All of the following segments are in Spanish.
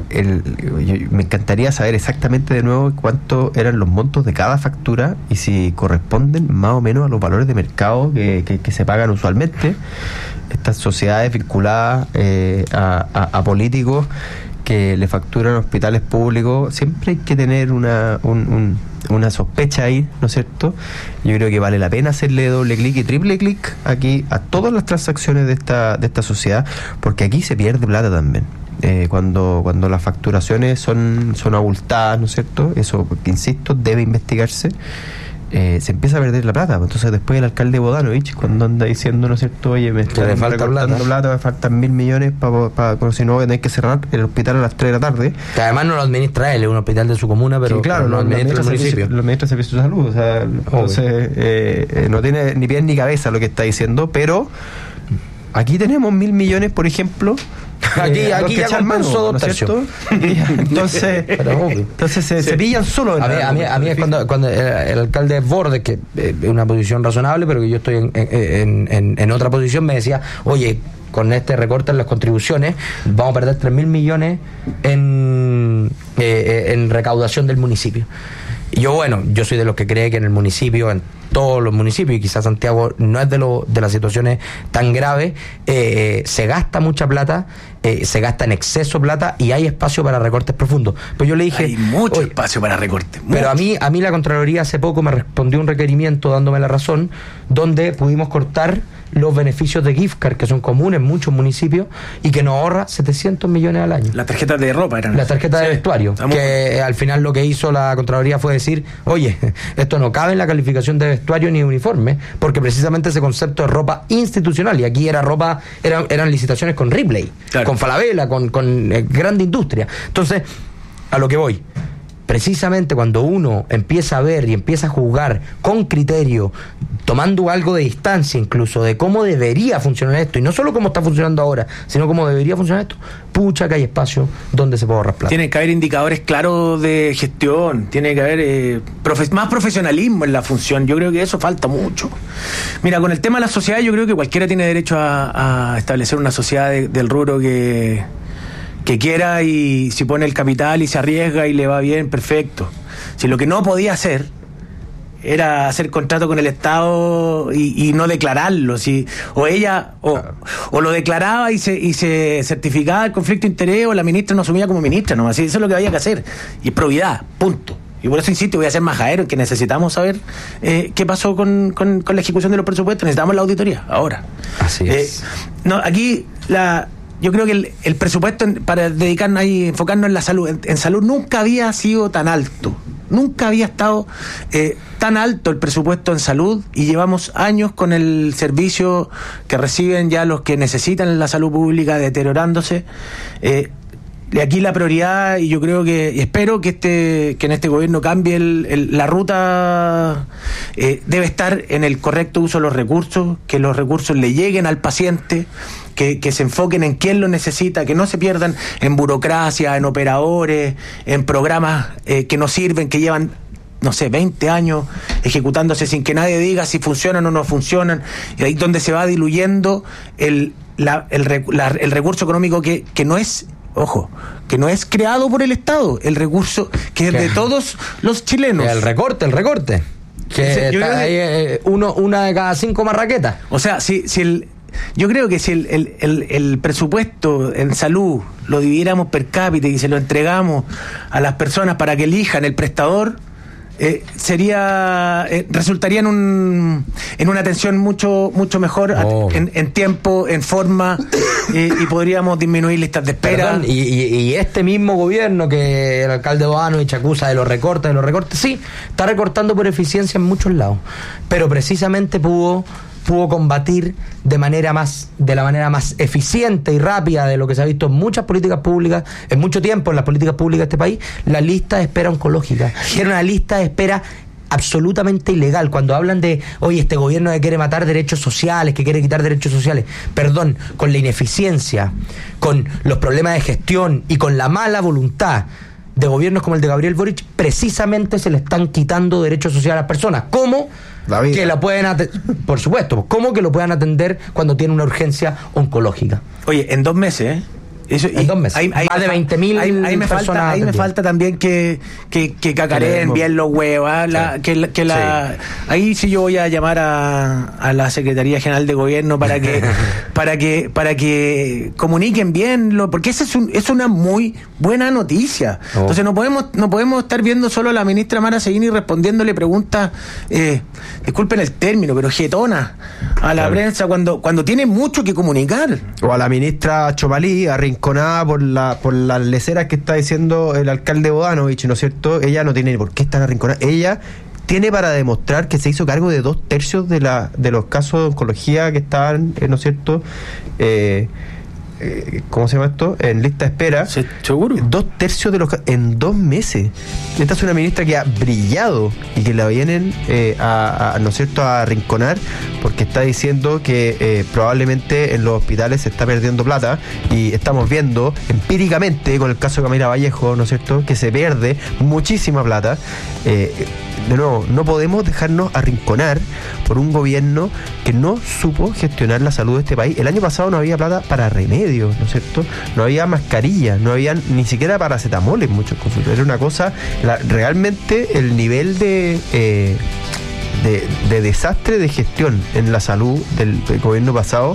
me encantaría saber exactamente de nuevo cuánto eran los montos de cada factura y si corresponden más o menos a los valores de mercado que se pagan usualmente estas sociedades vinculadas a políticos que le facturan hospitales públicos. Siempre hay que tener una sospecha ahí, ¿no es cierto? Yo creo que vale la pena hacerle doble clic y triple clic aquí a todas las transacciones de esta sociedad, porque aquí se pierde plata también. Cuando las facturaciones son abultadas, ¿no es cierto? Eso, porque insisto, debe investigarse. Se empieza a perder la plata. Entonces después el alcalde Bodanovich, cuando anda diciendo, ¿no es cierto?, oye, me están recortando plata, me faltan 1.000 millones porque si no voy a tener que cerrar el hospital a las 3 de la tarde. Que además no lo administra él, es un hospital de su comuna, pero sí, claro, lo administra el municipio. Lo administra el Servicio de Salud, o sea, entonces no tiene ni pies ni cabeza lo que está diciendo, pero aquí tenemos 1.000 millones, por ejemplo. Aquí ya comenzó, ¿no es cierto? Entonces se pillan solo. A mí es cuando el alcalde Bordes, que es una posición razonable, pero que yo estoy en otra posición, me decía, oye, con este recorte en las contribuciones vamos a perder 3.000 millones en recaudación del municipio. Y yo soy de los que cree que en el municipio, en todos los municipios, y quizás Santiago no es de las situaciones tan graves, se gasta mucha plata, se gasta en exceso plata y hay espacio para recortes profundos. Pues yo le dije, hay mucho espacio para recortes. Pero a mí la Contraloría hace poco me respondió un requerimiento dándome la razón, donde pudimos cortar los beneficios de gift card, que son comunes en muchos municipios y que nos ahorra 700 millones al año. Las tarjetas de ropa eran. Las tarjetas de vestuario, que al final lo que hizo la Contraloría fue decir, oye, esto no cabe en la calificación de vestuario ni uniforme, porque precisamente ese concepto de ropa institucional, y aquí eran licitaciones con Ripley, claro, con Falabella, con grande industria. Entonces, a lo que voy, precisamente cuando uno empieza a ver y empieza a juzgar con criterio, tomando algo de distancia incluso de cómo debería funcionar esto, y no solo cómo está funcionando ahora, sino cómo debería funcionar esto, pucha que hay espacio donde se puede ahorrar plata. Tiene que haber indicadores claros de gestión, tiene que haber más profesionalismo en la función. Yo creo que eso falta mucho. Mira, con el tema de la sociedad, yo creo que cualquiera tiene derecho a establecer una sociedad del rubro que quiera, y si pone el capital y se arriesga y le va bien, perfecto. Si lo que no podía hacer era hacer contrato con el Estado y no declararlo, o lo declaraba y se certificaba el conflicto de interés, o la ministra no asumía como ministra, ¿no? Así, eso es lo que había que hacer, y es probidad, punto. Y por eso insisto, voy a ser majadero en que necesitamos saber qué pasó con la ejecución de los presupuestos. Necesitamos la auditoría ahora. Así es. Aquí yo creo que el presupuesto, para dedicarnos ahí, enfocarnos en la salud, en salud nunca había sido tan alto. Nunca había estado tan alto el presupuesto en salud, y llevamos años con el servicio que reciben ya los que necesitan la salud pública deteriorándose. De aquí la prioridad, y yo creo y espero que en este gobierno cambie la ruta, debe estar en el correcto uso de los recursos, que los recursos le lleguen al paciente, que se enfoquen en quién lo necesita, que no se pierdan en burocracia, en operadores, en programas que no sirven, que llevan 20 años ejecutándose sin que nadie diga si funcionan o no funcionan, y ahí es donde se va diluyendo el recurso económico que no es, que no es creado por el Estado, el recurso que es de todos los chilenos. El recorte. Que una de cada 5 marraquetas. O sea, yo creo que si el presupuesto en salud lo dividiéramos per cápita y se lo entregamos a las personas para que elijan el prestador, resultaría en una atención mucho mejor, en tiempo, en forma, y podríamos disminuir listas de espera. Perdón, y este mismo gobierno que el alcalde Bodanovich acusa de los recortes, sí, está recortando por eficiencia en muchos lados, pero precisamente pudo combatir de la manera más eficiente y rápida de lo que se ha visto en muchas políticas públicas, en mucho tiempo en las políticas públicas de este país, la lista de espera oncológica, que era una lista de espera absolutamente ilegal. Cuando hablan de, oye, este gobierno que quiere matar derechos sociales, que quiere quitar derechos sociales, perdón, con la ineficiencia, con los problemas de gestión y con la mala voluntad de gobiernos como el de Gabriel Boric, precisamente se le están quitando derechos sociales a las personas. ¿Cómo? Que la pueden por supuesto, ¿cómo que lo puedan atender cuando tiene una urgencia oncológica? Oye, en 2 meses, en 2 meses. Más de 20.000 ahí me falta también que cacaren bien los huevos. Ahí sí yo voy a llamar a la Secretaría General de Gobierno para que comuniquen bien, porque esa es una muy buena noticia. Entonces no podemos estar viendo solo a la ministra Mara Seguini respondiéndole preguntas, disculpen el término, pero jetona a la prensa cuando tiene mucho que comunicar. O a la ministra Chomalí, arrinconada por las leceras que está diciendo el alcalde Bodanovich, ¿no es cierto? Ella no tiene por qué estar arrinconada. Ella tiene para demostrar que se hizo cargo de 2/3 de los casos de oncología que estaban, ¿no es cierto?, ¿cómo se llama esto? En lista de espera. Sí, seguro. 2/3 de los casos en 2 meses. Esta es una ministra que ha brillado y que la vienen ¿no es cierto?, a arrinconar porque está diciendo que probablemente en los hospitales se está perdiendo plata, y estamos viendo empíricamente con el caso de Camila Vallejo, ¿no es cierto?, que se pierde muchísima plata. De nuevo, no podemos dejarnos arrinconar por un gobierno que no supo gestionar la salud de este país. El año pasado no había plata para remedios, ¿no es cierto? No había mascarillas, no había ni siquiera paracetamol en muchos consultorios. Era una cosa, realmente el nivel de desastre de gestión en la salud del gobierno pasado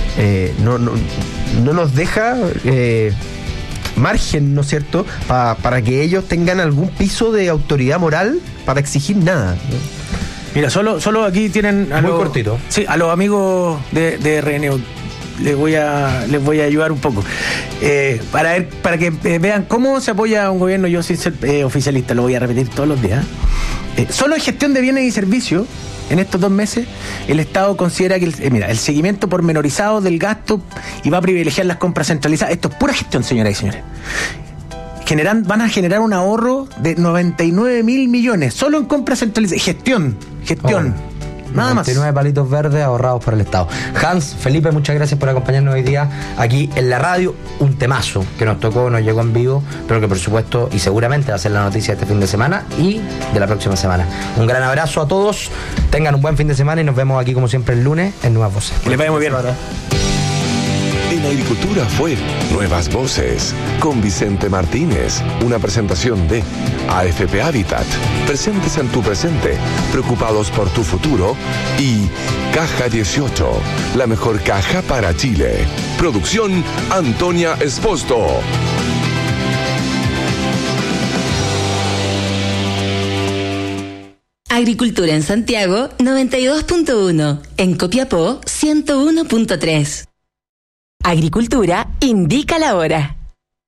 no nos deja margen, ¿no es cierto?, para que ellos tengan algún piso de autoridad moral para exigir nada, ¿no? Mira, solo aquí tienen muy cortito. Sí, a los amigos de RN les voy a ayudar un poco para que vean cómo se apoya a un gobierno. Yo sin ser oficialista, lo voy a repetir todos los días. Solo en gestión de bienes y servicios, en estos 2 meses, el Estado considera que el seguimiento pormenorizado del gasto y va a privilegiar las compras centralizadas. Esto es pura gestión, señoras y señores. Van a generar un ahorro de 99.000 millones solo en compras centralizadas. Gestión. Nada más. 99 palitos verdes ahorrados por el Estado. Hans, Felipe, muchas gracias por acompañarnos hoy día aquí en la radio. Un temazo que nos llegó en vivo, pero que por supuesto y seguramente va a ser la noticia de este fin de semana y de la próxima semana. Un gran abrazo a todos, tengan un buen fin de semana y nos vemos aquí como siempre el lunes en Nuevas Voces. Que les vaya muy bien. En Agricultura fue Nuevas Voces con Vicente Martínez, una presentación de AFP Habitat, presentes en tu presente, preocupados por tu futuro, y Caja 18, la mejor caja para Chile. Producción Antonia Esposto. Agricultura en Santiago 92.1, en Copiapó 101.3. Agricultura indica la hora.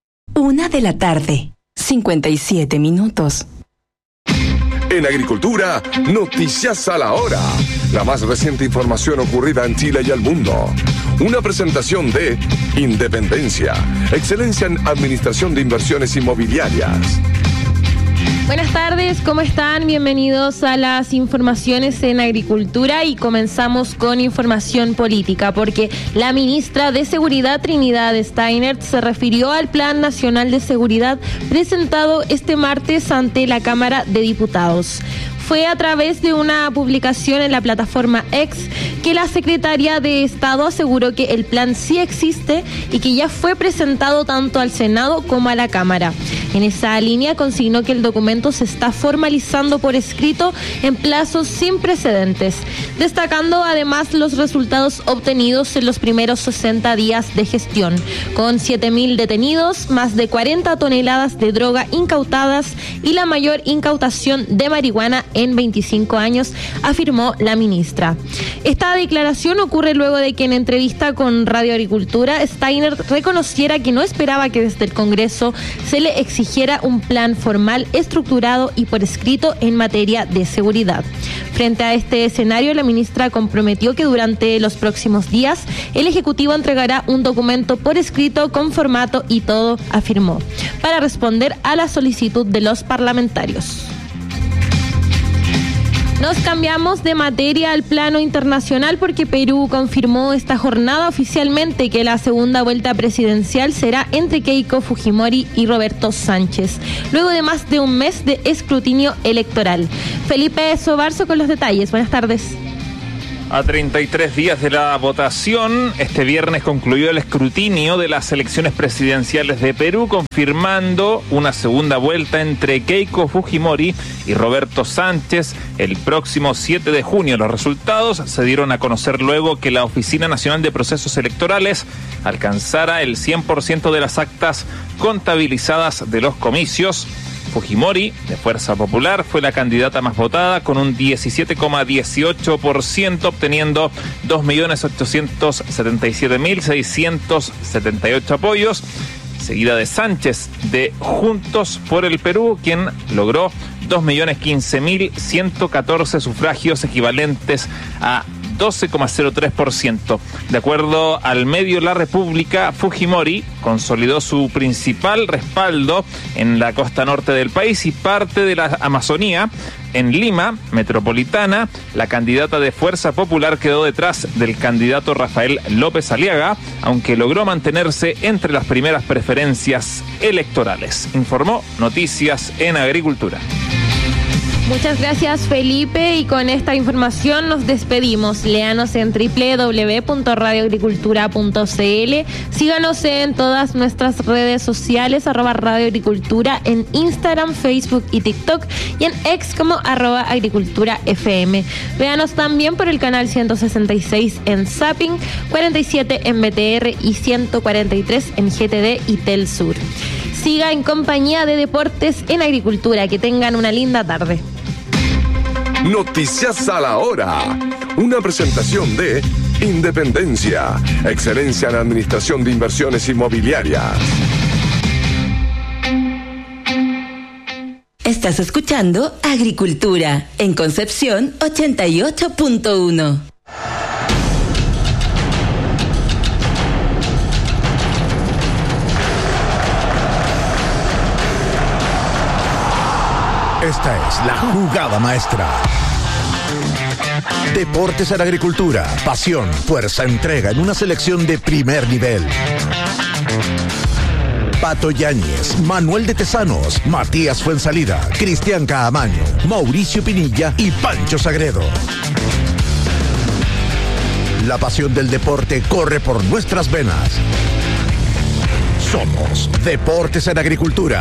1:57 PM. En Agricultura, noticias a la hora. La más reciente información ocurrida en Chile y el mundo. Una presentación de Independencia, excelencia en administración de inversiones inmobiliarias. Buenas tardes, ¿cómo están? Bienvenidos a las informaciones en Agricultura y comenzamos con información política porque la ministra de Seguridad Trinidad Steiner se refirió al Plan Nacional de Seguridad presentado este martes ante la Cámara de Diputados. Fue a través de una publicación en la plataforma X que la Secretaría de Estado aseguró que el plan sí existe y que ya fue presentado tanto al Senado como a la Cámara. En esa línea consignó que el documento se está formalizando por escrito en plazos sin precedentes, destacando además los resultados obtenidos en los primeros 60 días de gestión, con 7.000 detenidos, más de 40 toneladas de droga incautadas y la mayor incautación de marihuana en 25 años, afirmó la ministra. Esta declaración ocurre luego de que en entrevista con Radio Agricultura, Steiner reconociera que no esperaba que desde el Congreso se le exigiera un plan formal, estructurado y por escrito en materia de seguridad. Frente a este escenario, la ministra comprometió que durante los próximos días el Ejecutivo entregará un documento por escrito con formato y todo, afirmó, para responder a la solicitud de los parlamentarios. Nos cambiamos de materia al plano internacional porque Perú confirmó esta jornada oficialmente que la segunda vuelta presidencial será entre Keiko Fujimori y Roberto Sánchez, luego de más de un mes de escrutinio electoral. Felipe Sobarzo con los detalles. Buenas tardes. A 33 días de la votación, este viernes concluyó el escrutinio de las elecciones presidenciales de Perú, confirmando una segunda vuelta entre Keiko Fujimori y Roberto Sánchez el próximo 7 de junio. Los resultados se dieron a conocer luego que la Oficina Nacional de Procesos Electorales alcanzara el 100% de las actas contabilizadas de los comicios. Fujimori, de Fuerza Popular, fue la candidata más votada con un 17,18%, obteniendo 2.877.678 apoyos, seguida de Sánchez, de Juntos por el Perú, quien logró 2.015.114 sufragios, equivalentes a 12,03%. De acuerdo al medio La República, Fujimori consolidó su principal respaldo en la costa norte del país y parte de la Amazonía. En Lima metropolitana, la candidata de Fuerza Popular quedó detrás del candidato Rafael López Aliaga, aunque logró mantenerse entre las primeras preferencias electorales. Informó Noticias en Agricultura. Muchas gracias, Felipe, y con esta información nos despedimos. Léanos en www.radioagricultura.cl. Síganos en todas nuestras redes sociales, @radioagricultura, en Instagram, Facebook y TikTok, y en X como @agriculturafm. Véanos también por el canal 166 en Zapping, 47 en BTR y 143 en GTD y Telsur. Siga en compañía de Deportes en Agricultura. Que tengan una linda tarde. Noticias a la hora. Una presentación de Independencia, excelencia en administración de inversiones inmobiliarias. Estás escuchando Agricultura en Concepción 88.1. Esta es la jugada maestra. Deportes en Agricultura, pasión, fuerza, entrega en una selección de primer nivel. Pato Yáñez, Manuel de Tesanos, Matías Fuensalida, Cristian Caamaño, Mauricio Pinilla y Pancho Sagredo. La pasión del deporte corre por nuestras venas. Somos Deportes en Agricultura.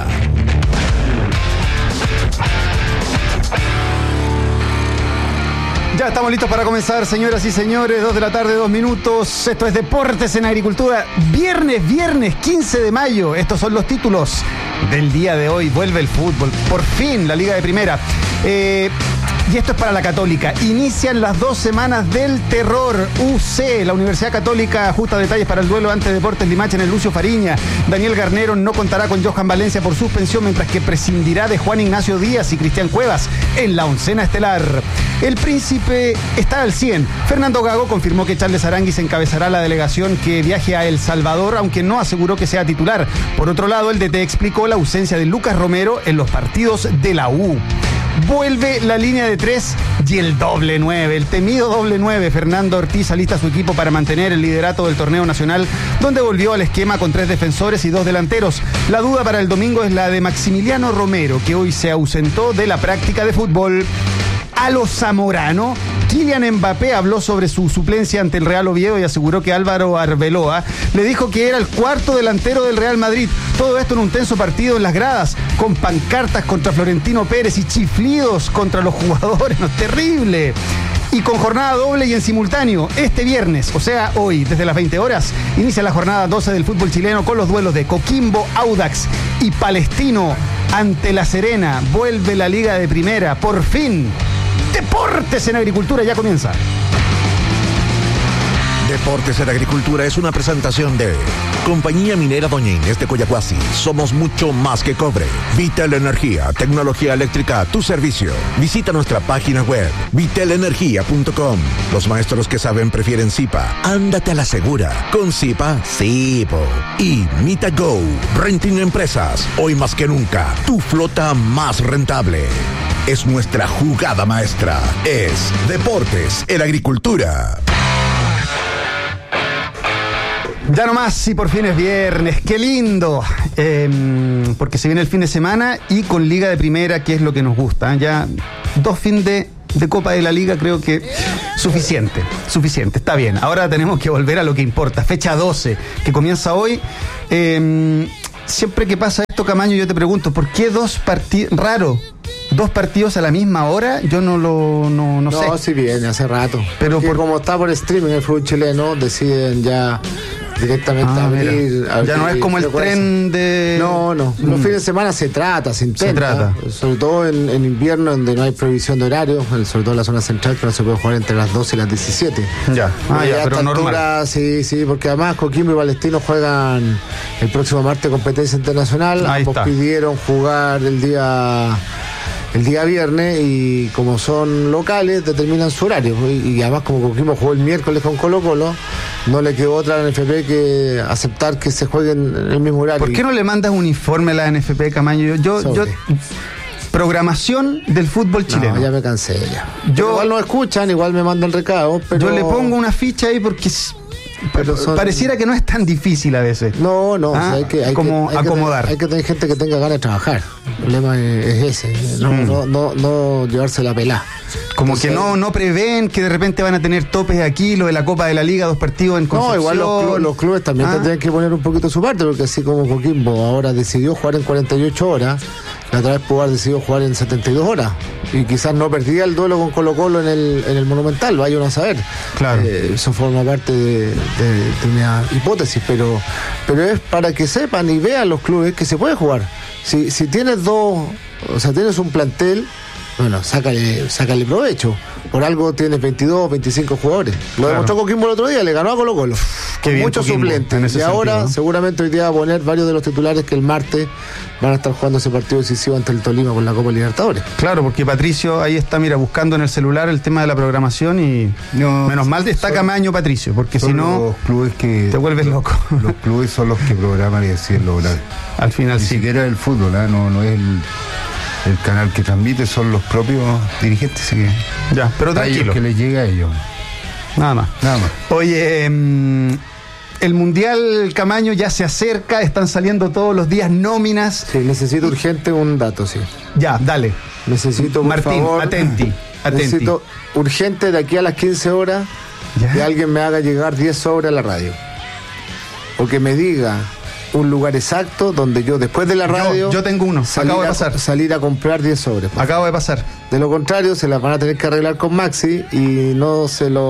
Ya estamos listos para comenzar, señoras y señores. 2 de la tarde, 2 minutos. Esto es Deportes en Agricultura. Viernes 15 de mayo. Estos son los títulos del día de hoy. Vuelve el fútbol. Por fin, la Liga de Primera. Y esto es para la Católica. Inician las 2 semanas del terror. UC, la Universidad Católica, ajusta detalles para el duelo ante Deportes Limache en el Lucio Fariña. Daniel Garnero no contará con Johan Valencia por suspensión, mientras que prescindirá de Juan Ignacio Díaz y Cristian Cuevas en la oncena estelar. El Príncipe está al 100. Fernando Gago confirmó que Charles Aránguiz encabezará la delegación que viaje a El Salvador, aunque no aseguró que sea titular. Por otro lado, el DT explicó la ausencia de Lucas Romero en los partidos de la U. Vuelve la línea de 3 y el doble 9, el temido doble 9. Fernando Ortiz alista su equipo para mantener el liderato del torneo nacional, donde volvió al esquema con 3 defensores y 2 delanteros. La duda para el domingo es la de Maximiliano Romero, que hoy se ausentó de la práctica de fútbol. A lo zamorano, Kylian Mbappé habló sobre su suplencia ante el Real Oviedo y aseguró que Álvaro Arbeloa le dijo que era el cuarto delantero del Real Madrid. Todo esto en un tenso partido en las gradas, con pancartas contra Florentino Pérez y chiflidos contra los jugadores. No, terrible. Y con jornada doble y en simultáneo, este viernes, o sea hoy, desde las 20 horas, inicia la jornada 12 del fútbol chileno con los duelos de Coquimbo, Audax y Palestino ante La Serena. Vuelve la Liga de Primera, por fin. Deportes en Agricultura ya comienza. Deportes en Agricultura es una presentación de Compañía Minera Doña Inés de Coyahuasi. Somos mucho más que cobre. Vitel Energía, tecnología eléctrica a tu servicio. Visita nuestra página web, vitelenergia.com. Los maestros que saben prefieren Zipa. Ándate a la segura. Con Zipa, sí, po. Y MitaGo, Renting Empresas. Hoy más que nunca, tu flota más rentable. Es nuestra jugada maestra. Es Deportes en Agricultura. Ya nomás, y por fin es viernes, qué lindo, porque se viene el fin de semana y con Liga de Primera, que es lo que nos gusta, ya 2 fines de de Copa de la Liga creo que suficiente, está bien. Ahora tenemos que volver a lo que importa, fecha 12, que comienza hoy. Siempre que pasa esto, Camaño, yo te pregunto, ¿por qué dos partidos a la misma hora? Yo no sé. No, sí viene hace rato. Pero como está por streaming el fútbol chileno, deciden ya directamente abrir. Ya no es como el tren de... No. Los fines de semana se intenta. Sobre todo en invierno, donde no hay previsión de horario, sobre todo en la zona central, que no se puede jugar entre las 12 y las 17. Pero normal. Altura, sí, porque además Coquimbo y Palestino juegan el próximo martes competencia internacional. Ambos pidieron jugar el día viernes y como son locales determinan su horario y además como Coquimbo jugó el miércoles con Colo-Colo, no le quedó otra a la NFP que aceptar que se jueguen en el mismo horario. ¿Por qué no le mandas un informe a la NFP, Camaño? Yo programación del fútbol chileno. No, ya me cansé ya. Igual no escuchan, igual me mandan recado, pero yo le pongo una ficha ahí porque pareciera que no es tan difícil a veces. No, hay que acomodar. Hay que tener gente que tenga ganas de trabajar. El problema es ese, no llevarse la pelá. Como entonces, que no prevén que de repente van a tener topes aquí, lo de la Copa de la Liga, 2 partidos en Concepción. No, igual los clubes también tienen que poner un poquito su parte, porque así como Coquimbo ahora decidió jugar en 48 horas, la otra vez pudo haber decidido jugar en 72 horas. Y quizás no perdía el duelo con Colo-Colo en el Monumental, vaya uno a saber. Claro. Eso forma parte de una hipótesis, pero es para que sepan y vean los clubes que se puede jugar. Si tienes tienes un plantel, bueno, sácale provecho. Por algo tienes 22, 25 jugadores. Lo demostró Coquimbo el otro día, le ganó a Colo-Colo. Con muchos suplentes. Y ahora seguramente hoy día va a poner varios de los titulares que el martes van a estar jugando ese partido decisivo ante el Tolima con la Copa Libertadores. Claro, porque Patricio ahí está, buscando en el celular el tema de la programación y menos mal está Camaño, Patricio, porque si no los clubes que te vuelves loco. Los clubes son los que programan y deciden lograr. Al final Ni siquiera el fútbol, no es el canal que transmite, son los propios dirigentes pero tranquilo, que les llega a ellos. Nada más. Oye, el Mundial, Camaño, ya se acerca, están saliendo todos los días nóminas. Sí, necesito urgente un dato, sí. Ya, dale. Necesito, por Martín, favor, atenti. Necesito urgente de aquí a las 15 horas que alguien me haga llegar 10 sobres a la radio. O que me diga un lugar exacto donde yo después de la radio yo tengo uno, acabo de pasar. Salir a comprar 10 sobres. Acabo de pasar. De lo contrario se las van a tener que arreglar con Maxi y de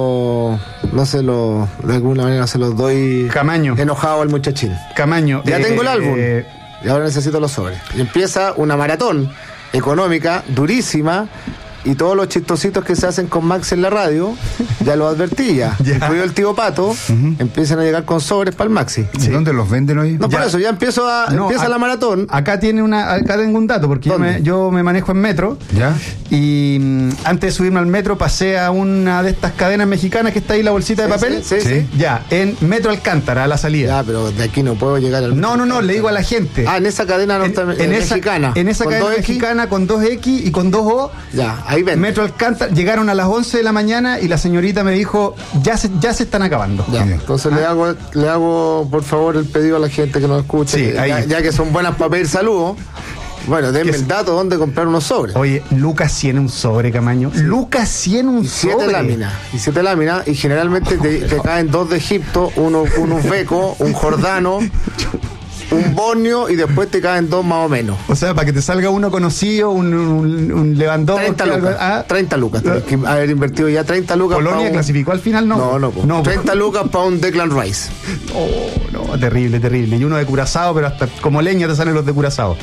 alguna manera se los doy Camaño enojado al muchachín. Camaño, ya tengo el álbum y ahora necesito los sobres. Y empieza una maratón económica durísima. Y todos los chistositos que se hacen con Max en la radio, ya lo advertí ya. Incluido el tío Pato, empiezan a llegar con sobres para el Maxi. ¿Sí? ¿Dónde los venden hoy? No, por eso, ya empieza la maratón. Acá tengo un dato, porque yo me manejo en metro. ¿Ya? Y antes de subirme al metro pasé a una de estas cadenas mexicanas que está ahí la bolsita de papel. Sí. Ya, en Metro Alcántara, a la salida. Ya, pero de aquí no puedo llegar al metro. No, le digo a la gente. En esa cadena mexicana. En esa cadena mexicana con 2X y con 2O. Ya, ahí ven. Metro Alcántara, llegaron a las 11 de la mañana y la señorita me dijo, ya se están acabando. Ya, entonces le hago por favor el pedido a la gente que nos escuche, ya que son buenas para pedir saludos. Bueno, denme el dato donde comprar unos sobres. Oye, Lucas 100 un sobre, Camaño. Sí. Lucas 100 un sobre. 7 láminas. Y generalmente te caen 2 de Egipto, uno uzbeco, un jordano, un borneo y después te caen 2 más o menos. O sea, para que te salga uno conocido, un Lewandowski. 30 lucas. Tienes que haber invertido ya 30 lucas. ¿Polonia clasificó al final? No. 30 lucas para un Declan Rice. No, terrible. Y uno de Curazao, pero hasta como leña te salen los de Curazao.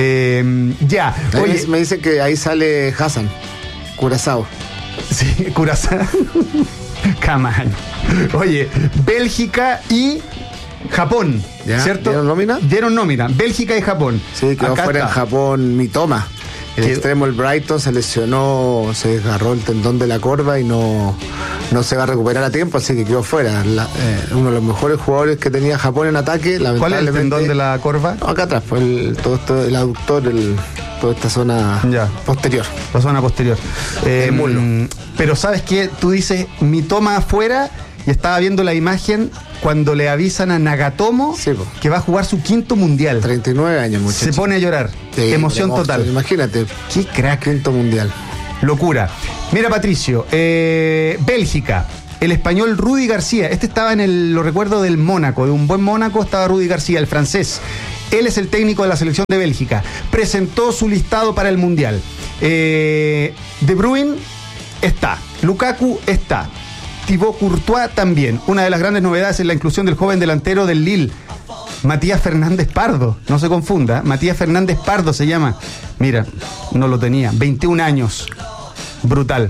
Ya. Oye, me dicen que ahí sale Hassan, Curazao. Sí, Curazao. Camaño. Oye, Bélgica y Japón, ¿cierto? ¿Dieron nómina? Bélgica y Japón. Sí, quedó fuera en Japón Mitoma. El extremo, el Brighton, se lesionó, se desgarró el tendón de la corva y no se va a recuperar a tiempo, así que quedó fuera. Uno de los mejores jugadores que tenía Japón en ataque, lamentablemente. ¿Cuál es el tendón de la corva? No, acá atrás, fue el aductor, toda esta zona posterior. La zona posterior. El muslo. Pero ¿sabes qué? Tú dices Mitoma afuera y estaba viendo la imagen cuando le avisan a Nagatomo que va a jugar su 5º mundial. 39 años, muchachos. Se pone a llorar. Emoción total. Imagínate. Qué crack. 5º mundial. Locura. Mira, Patricio, Bélgica. El español Rudy García, este estaba lo recuerdo del Mónaco, de un buen Mónaco estaba Rudy García, el francés. Él es el técnico de la selección de Bélgica. Presentó su listado para el Mundial. De Bruyne está, Lukaku está, Thibaut Courtois también. Una de las grandes novedades es la inclusión del joven delantero del Lille, Matías Fernández Pardo, no se confunda, Matías Fernández Pardo se llama. Mira, no lo tenía, 21 años. Brutal.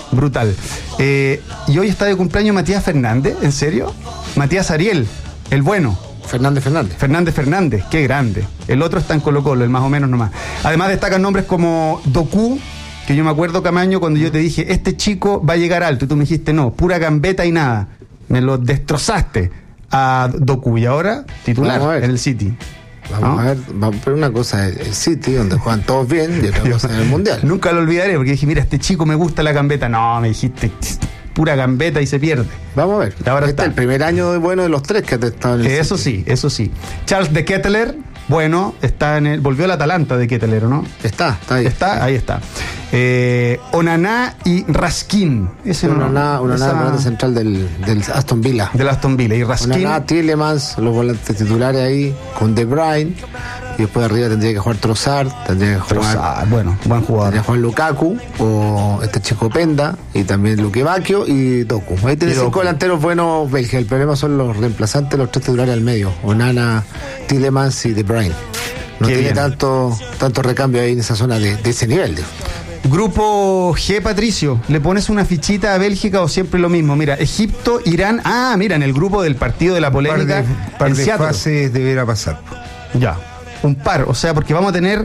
Y hoy está de cumpleaños Matías Fernández, ¿en serio? Matías Ariel, el bueno. Fernández, qué grande. El otro está en Colo-Colo, el más o menos nomás. Además destacan nombres como Doku, que yo me acuerdo, Camaño, cuando yo te dije, este chico va a llegar alto, y tú me dijiste, no, pura gambeta y nada. Me lo destrozaste a Doku, y ahora titular en el City. Vamos a ver, pero una cosa es el City, donde juegan todos bien, y otra cosa en el Mundial. Nunca lo olvidaré, porque dije, mira, este chico me gusta la gambeta. No, me dijiste, pura gambeta y se pierde. Vamos a ver. Ahora este es el primer año bueno de los tres que ha estado en el City. Eso sí. Charles de Ketteler, bueno, volvió al Atalanta de Ketteler, ¿no? Está ahí. Ahí está. Onaná y Raskin. Onaná, volante central del Aston Villa. Del Aston Villa. Y Raskin. Onaná, Tielemans, los volantes titulares ahí, con De Bruyne. Y después arriba tendría que jugar Trossard, tendría que jugar. Bueno, buen jugador. Tendría que jugar Lukaku, o este chico Penda, y también Luque Bacchio y Doku. Ahí tiene 5 delanteros buenos Bélgica. El problema son los reemplazantes, los 3 titulares al medio: Onana, Tielemans y De Bruyne. No tiene tanto recambio ahí en esa zona de ese nivel. Grupo G, Patricio, ¿le pones una fichita a Bélgica o siempre lo mismo? Mira, Egipto, Irán. Mira, en el grupo del partido de la polémica. Par de fases deberá pasar. Ya, un par, o sea, porque vamos a tener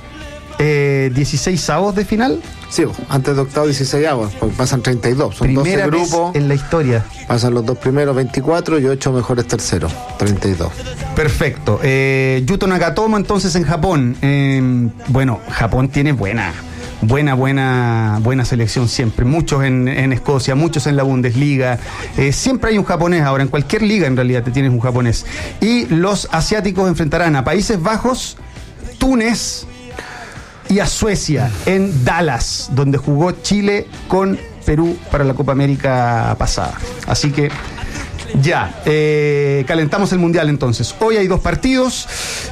16 avos de final. Sí, antes de octavo 16 avos, porque pasan 32. Son primera 12 grupos en la historia. Pasan los 2 primeros 24 y 8 mejores terceros, 32. Perfecto. Yuto Nagatomo entonces en Japón. Bueno, Japón tiene buena selección siempre. Muchos en Escocia, muchos en la Bundesliga. Siempre hay un japonés ahora. En cualquier liga en realidad te tienes un japonés. Y los asiáticos enfrentarán a Países Bajos, Túnez y a Suecia en Dallas, donde jugó Chile con Perú para la Copa América pasada. Así que ya, calentamos el Mundial entonces. Hoy hay 2 partidos.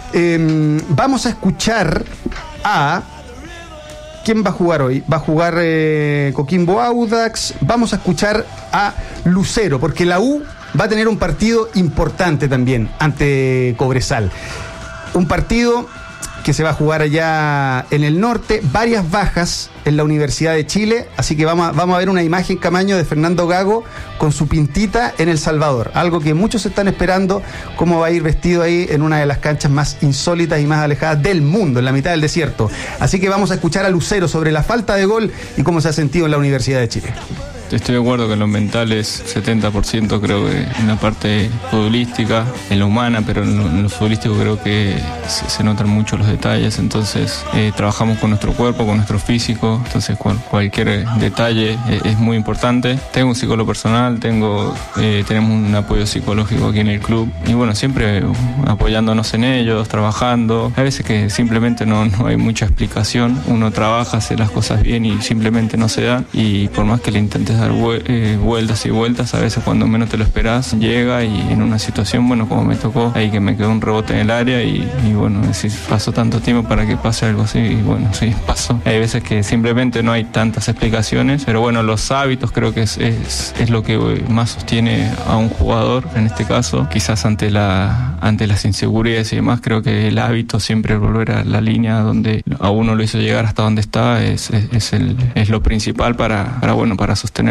Vamos a escuchar a... ¿Quién va a jugar hoy? Va a jugar Coquimbo Audax. Vamos a escuchar a Lucero, porque la U va a tener un partido importante también ante Cobresal. Un partido que se va a jugar allá en el norte, varias bajas en la Universidad de Chile, así que vamos a ver una imagen, Camaño, de Fernando Gago con su pintita en El Salvador, algo que muchos están esperando, cómo va a ir vestido ahí en una de las canchas más insólitas y más alejadas del mundo, en la mitad del desierto. Así que vamos a escuchar a Lucero sobre la falta de gol y cómo se ha sentido en la Universidad de Chile. Estoy de acuerdo que en lo mental es 70%, creo que en la parte futbolística, en la humana, pero en lo futbolístico creo que se notan mucho los detalles, entonces trabajamos con nuestro cuerpo, con nuestro físico, entonces cualquier detalle es muy importante. Tengo un psicólogo personal, tenemos un apoyo psicológico aquí en el club y bueno, siempre apoyándonos en ellos, trabajando. Hay veces que simplemente no hay mucha explicación, uno trabaja, hace las cosas bien y simplemente no se da, y por más que le intentes dar vueltas y vueltas, a veces cuando menos te lo esperás llega, y en una situación, bueno, como me tocó ahí, que me quedó un rebote en el área y bueno, si pasó tanto tiempo para que pase algo así, y bueno, sí, pasó. Hay veces que simplemente no hay tantas explicaciones, pero bueno, los hábitos creo que es lo que más sostiene a un jugador, en este caso, quizás ante las inseguridades y demás, creo que el hábito siempre volver a la línea donde a uno lo hizo llegar hasta donde está es lo principal para sostener.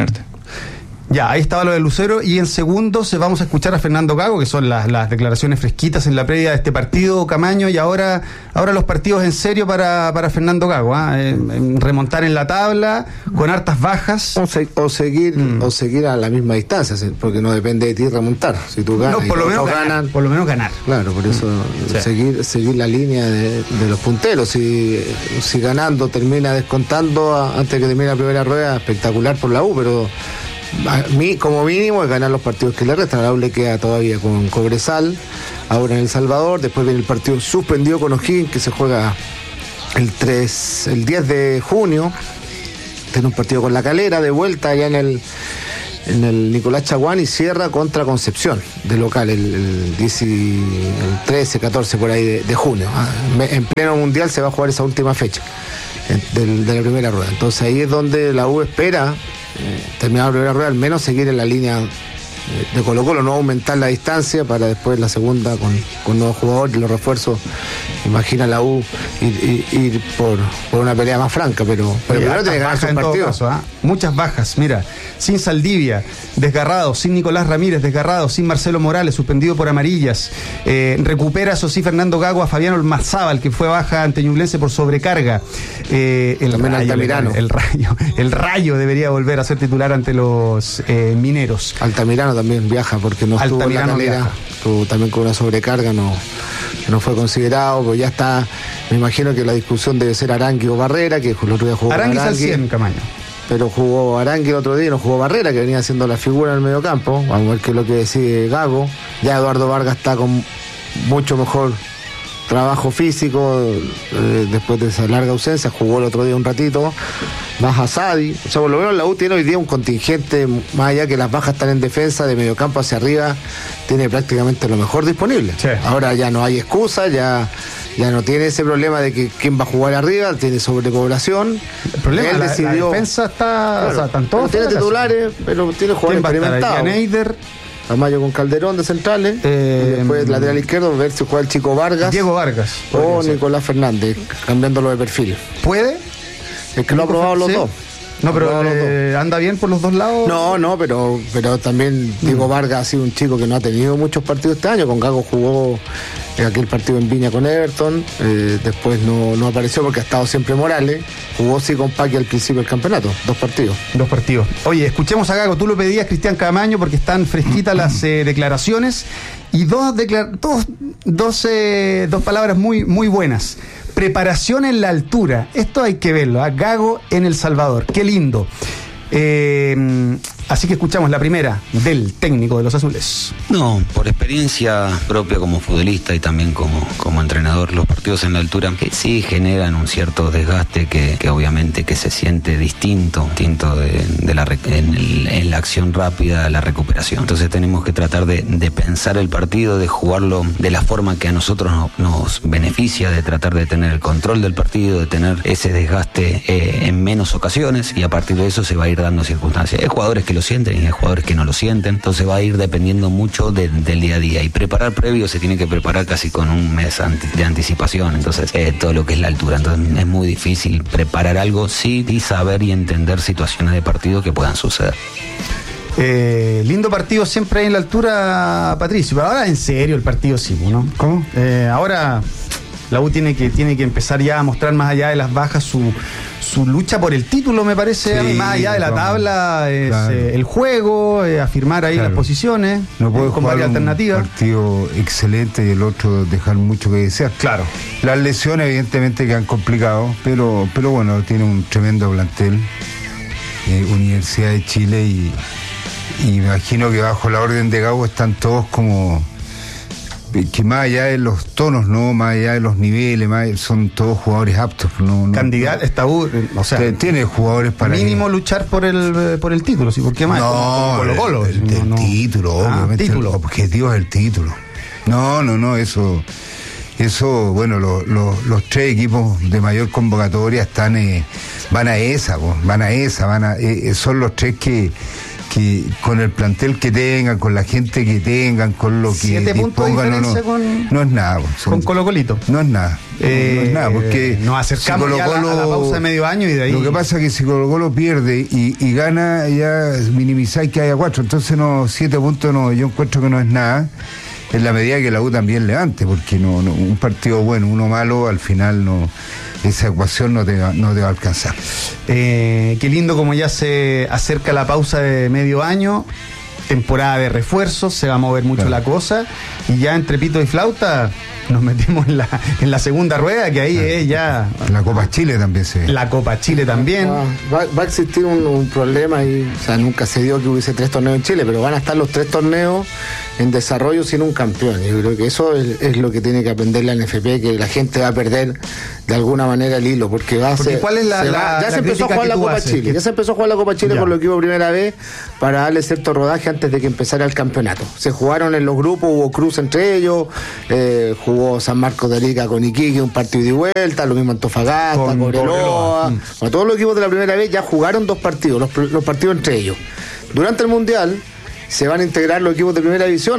Ya, ahí estaba lo de Lucero, y en segundos vamos a escuchar a Fernando Gago, que son las declaraciones fresquitas en la previa de este partido, Camaño, y ahora los partidos en serio para Fernando Gago, remontar en la tabla con hartas bajas o seguir a la misma distancia, porque no depende de ti remontar. Si tú ganas, por lo menos ganar. Claro, por eso seguir la línea de los punteros. Si ganando termina descontando antes que termine la primera rueda, espectacular por la U, pero como mínimo es ganar los partidos que le restan. La U le queda todavía con Cobresal, ahora en El Salvador, después viene el partido suspendido con O'Higgins, que se juega el 10 de junio, tiene un partido con La Calera de vuelta allá en el Nicolás Chaguán y cierra contra Concepción de local el 13, 14 por ahí de junio. En pleno mundial se va a jugar esa última fecha de la primera rueda. Entonces ahí es donde la U espera terminar la primera rueda, al menos seguir en la línea de Colo-Colo, no aumentar la distancia para después la segunda con nuevos jugadores y los refuerzos. Imagina la U ir por una pelea más franca, pero primero tiene que ganar sus partidos. Muchas bajas, mira, sin Saldivia, desgarrado, sin Nicolás Ramírez, desgarrado, sin Marcelo Morales, suspendido por amarillas, recupera, eso sí, Fernando Gago a Fabián Olmazábal, que fue baja ante Ñublense por sobrecarga. El Rayo debería volver a ser titular ante los Mineros. Altamirano también viaja porque no estuvo en La Calera, estuvo también con una sobrecarga, no fue considerado, pues ya está. Me imagino que la discusión debe ser Arangui o Barrera, que el otro día jugó Arangui al 100, Camaño. Pero jugó Arangui el otro día y no jugó Barrera, que venía haciendo la figura en el mediocampo. Vamos a ver qué es lo que decide Gago. Ya Eduardo Vargas está con mucho mejor trabajo físico después de esa larga ausencia. Jugó el otro día un ratito. Baja Sadi. O sea, por lo menos la U tiene hoy día un contingente, más allá que las bajas están en defensa, de mediocampo hacia arriba, tiene prácticamente lo mejor disponible. Sí. Ahora ya no hay excusa, ya no tiene ese problema de que quién va a jugar arriba, tiene sobrepoblación. El problema es la defensa está... Claro, o sea, están todos tiene titulares, pero tiene jugadores experimentados. Neider, Tamayo con Calderón de centrales, y después lateral izquierdo, ver si juega el chico Vargas. Diego Vargas. O Nicolás Fernández, cambiándolo de perfil. ¿Puede? Es que lo ha probado los dos. No, pero ¿anda bien por los dos lados? No, pero también Diego Vargas ha sido un chico que no ha tenido muchos partidos este año. Con Gago jugó aquel partido en Viña con Everton, después no apareció porque ha estado siempre Morales. Jugó sí con Paqui al principio del campeonato, 2 partidos. Oye, escuchemos a Gago, tú lo pedías, Cristian Camaño, porque están fresquitas las declaraciones y dos palabras muy, muy buenas. Preparación en la altura, esto hay que verlo, Gago en El Salvador, qué lindo. Así que escuchamos la primera del técnico de los azules. No, por experiencia propia como futbolista y también como entrenador, los partidos en la altura que sí generan un cierto desgaste que obviamente que se siente distinto en la acción rápida, la recuperación. Entonces tenemos que tratar de pensar el partido, de jugarlo de la forma que a nosotros nos beneficia, de tratar de tener el control del partido, de tener ese desgaste en menos ocasiones, y a partir de eso se va a ir dando circunstancias. Hay jugadores que lo sienten y hay jugadores que no lo sienten, entonces va a ir dependiendo mucho del día a día, y preparar previo se tiene que preparar casi con un mes de anticipación, entonces todo lo que es la altura, entonces es muy difícil preparar algo, sí, y saber y entender situaciones de partido que puedan suceder. Lindo partido siempre ahí en la altura, Patricio, pero ahora en serio el partido sí, ¿no? ¿Cómo? Ahora la U tiene que empezar ya a mostrar, más allá de las bajas, su lucha por el título, me parece, sí, más allá de la tabla, claro. El juego, afirmar ahí, claro, las posiciones, no puede con jugar varias alternativas. Un partido excelente y el otro dejar mucho que desear. Claro. Las lesiones evidentemente que han complicado, pero bueno, tiene un tremendo plantel, Universidad de Chile, y me imagino que bajo la orden de Gago están todos como... que más allá de los tonos, no, más allá de los niveles, son todos jugadores aptos, no candidato, está, o sea, tiene jugadores para mínimo luchar por el título, ¿sí? ¿Por qué más? No, Colo-Colo. El título, obviamente. El objetivo es el título. No, eso, bueno, los 3 equipos de mayor convocatoria van a esa, son los 3 que con el plantel que tengan, con la gente que tengan, con lo que 7 puntos de diferencia no es nada. Con Colo-Colito. No es nada. No es nada, porque nos acercamos si Colo-Colo, ya a la pausa de medio año, y de ahí... Lo que pasa es que si Colo-Colo pierde y gana, ya minimizáis que haya 4. Entonces 7 puntos yo encuentro que no es nada, en la medida que la U también levante, porque un partido bueno, uno malo, al final esa ecuación no te va a alcanzar. Qué lindo como ya se acerca la pausa de medio año, temporada de refuerzos, se va a mover mucho, claro, la cosa, y ya entre pito y flauta nos metemos en la segunda rueda, que ahí es ya... La Copa Chile también La Copa Chile también. Va a existir un problema ahí, o sea, nunca se dio que hubiese 3 torneos en Chile, pero van a estar los 3 torneos en desarrollo sin un campeón. Yo creo que eso es lo que tiene que aprender la NFP, que la gente va a perder de alguna manera el hilo, porque va a ser... ¿Cuál es ya se empezó a jugar la Copa Chile, ya se empezó a jugar la Copa Chile con los equipos primera vez para darle cierto rodaje antes de que empezara el campeonato. Se jugaron en los grupos, hubo cruce entre ellos, jugó San Marcos de Arica con Iquique un partido de vuelta, lo mismo Antofagasta, Cobreloa. Todos los equipos de la primera vez ya jugaron 2 partidos, los partidos entre ellos. Durante el Mundial se van a integrar los equipos de primera división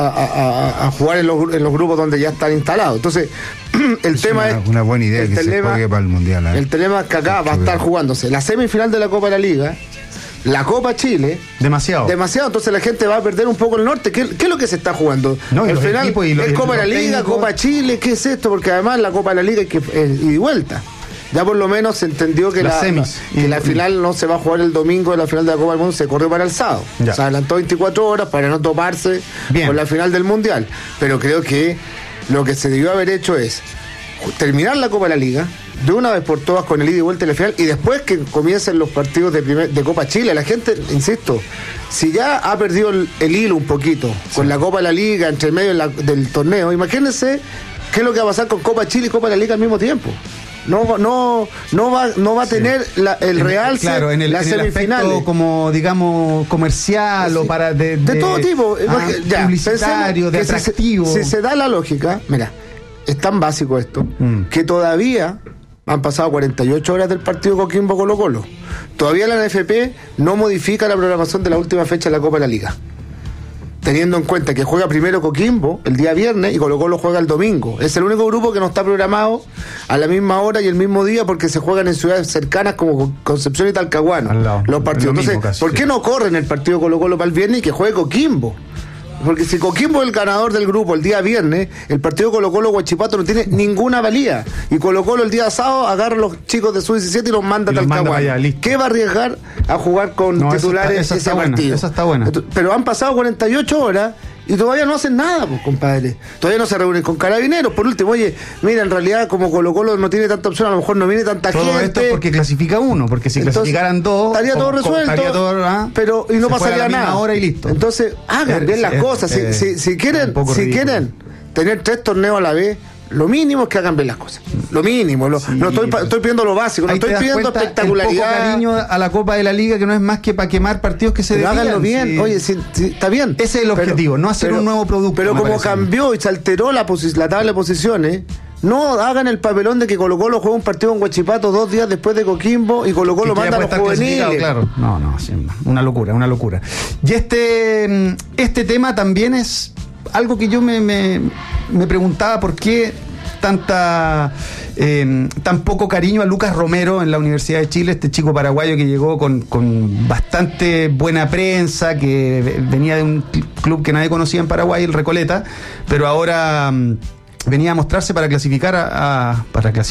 a jugar en los grupos donde ya están instalados. Entonces, el tema es una buena idea que se juegue para el Mundial. El tema es que acá va a estar jugándose la semifinal de la Copa de la Liga, la Copa Chile. Demasiado. Entonces la gente va a perder un poco el norte. ¿Qué es lo que se está jugando? Al final es Copa de la Liga, Copa Chile. ¿Qué es esto? Porque además la Copa de la Liga es ida y vuelta. Ya por lo menos se entendió que la final no se va a jugar el domingo, la final de la Copa del Mundo se corrió para el sábado. Se adelantó 24 horas para no toparse con la final del Mundial. Pero creo que lo que se debió haber hecho es terminar la Copa de la Liga de una vez por todas con el ida y vuelta y la final, y después que comiencen los partidos de Copa Chile. La gente, insisto, si ya ha perdido el hilo un poquito con la Copa de la Liga entre medio del torneo, imagínense qué es lo que va a pasar con Copa Chile y Copa de la Liga al mismo tiempo. No va a tener el realce, en el aspecto como digamos comercial o para de todo tipo, publicitario, de atractivo. Si se da la lógica, mira, es tan básico esto que todavía han pasado 48 horas del partido Coquimbo Colo-Colo. Todavía la NFP no modifica la programación de la última fecha de la Copa de la Liga, teniendo en cuenta que juega primero Coquimbo el día viernes y Colo-Colo juega el domingo. Es el único grupo que no está programado a la misma hora y el mismo día, porque se juegan en ciudades cercanas como Concepción y Talcahuano los partidos. Entonces, ¿por qué no corren el partido Colo-Colo para el viernes y que juegue Coquimbo? Porque si Coquimbo es el ganador del grupo el día viernes, el partido Colo-Colo-Huachipato no tiene ninguna valía. Y Colo-Colo el día sábado agarra a los chicos de Sub-17 y los manda a Talcahuano. ¿Qué va a arriesgar a jugar con titulares ese partido? Esa está buena. Pero han pasado 48 horas y todavía no hacen nada, pues, compadre. Todavía no se reúnen con Carabineros. Por último, oye, mira, en realidad como Colo-Colo no tiene tanta opción, a lo mejor no viene tanta gente. Todo esto es porque clasifica uno, porque si clasificaran dos, estaría todo resuelto, pero y no pasaría nada. Hora y listo. Entonces, hagan bien las cosas. Si quieren tener 3 torneos a la vez, lo mínimo es que hagan bien las cosas. Lo mínimo. Estoy pidiendo lo básico. No estoy pidiendo espectacularidad. El poco cariño a la Copa de la Liga, que no es más que para quemar partidos que se desvían. Háganlo bien. Oye, está bien. Ese es el objetivo, no hacer un nuevo producto. Pero como cambió y se alteró la tabla de posiciones, no hagan el papelón de que Colo-Colo juega un partido en Huachipato 2 días después de Coquimbo y Colo-Colo manda a los juveniles. Claro. No, una locura. Y este tema también es algo que yo me preguntaba, por qué tan poco cariño a Lucas Romero en la Universidad de Chile, este chico paraguayo que llegó con bastante buena prensa, que venía de un club que nadie conocía en Paraguay, el Recoleta, pero ahora venía a mostrarse para clasificar a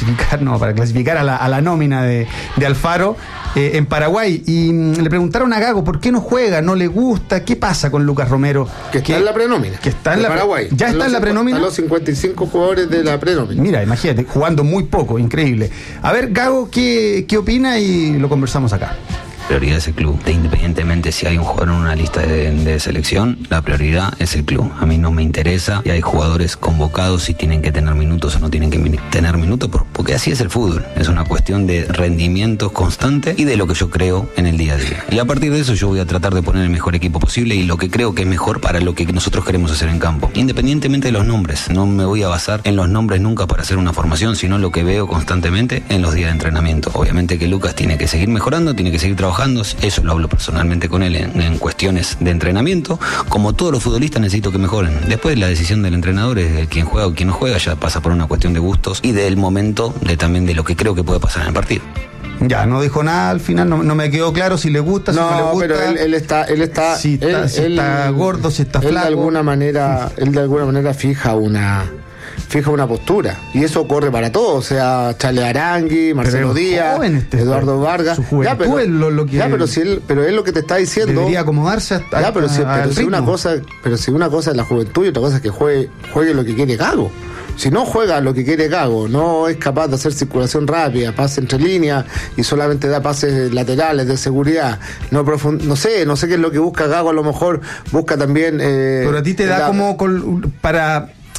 la nómina de Alfaro en Paraguay. Y le preguntaron a Gago por qué no juega, no le gusta, qué pasa con Lucas Romero, que está en la prenómina, que está en Paraguay, ya está en la prenómina, a los 55 jugadores de la prenómina. Mira, imagínate, jugando muy poco, increíble. A ver, Gago, ¿qué opina? Y lo conversamos acá. Prioridad es el club. Independientemente si hay un jugador en una lista de selección, la prioridad es el club. A mí no me interesa si hay jugadores convocados, si tienen que tener minutos o no tienen que tener minutos, porque así es el fútbol. Es una cuestión de rendimiento constante y de lo que yo creo en el día a día. Y a partir de eso yo voy a tratar de poner el mejor equipo posible y lo que creo que es mejor para lo que nosotros queremos hacer en campo. Independientemente de los nombres, no me voy a basar en los nombres nunca para hacer una formación, sino lo que veo constantemente en los días de entrenamiento. Obviamente que Lucas tiene que seguir mejorando, tiene que seguir trabajando. Eso lo hablo personalmente con él en cuestiones de entrenamiento. Como todos los futbolistas necesito que mejoren. Después la decisión del entrenador es de quién juega o quién no juega, ya pasa por una cuestión de gustos y del momento también de lo que creo que puede pasar en el partido. Ya, no dijo nada al final, no me quedó claro si le gusta, si no le gusta. Pero él está si está gordo, si está flaco. Él de alguna manera fija una postura, y eso corre para todos, o sea, Charles Arangui, Marcelo Díaz, Eduardo Vargas. Pero es lo que te está diciendo. Debería acomodarse si una cosa es la juventud y otra cosa es que juegue lo que quiere Gago. Si no juega lo que quiere Gago, no es capaz de hacer circulación rápida, pase entre líneas y solamente da pases laterales de seguridad, no sé qué es lo que busca Gago, a lo mejor busca también pero a ti te da como para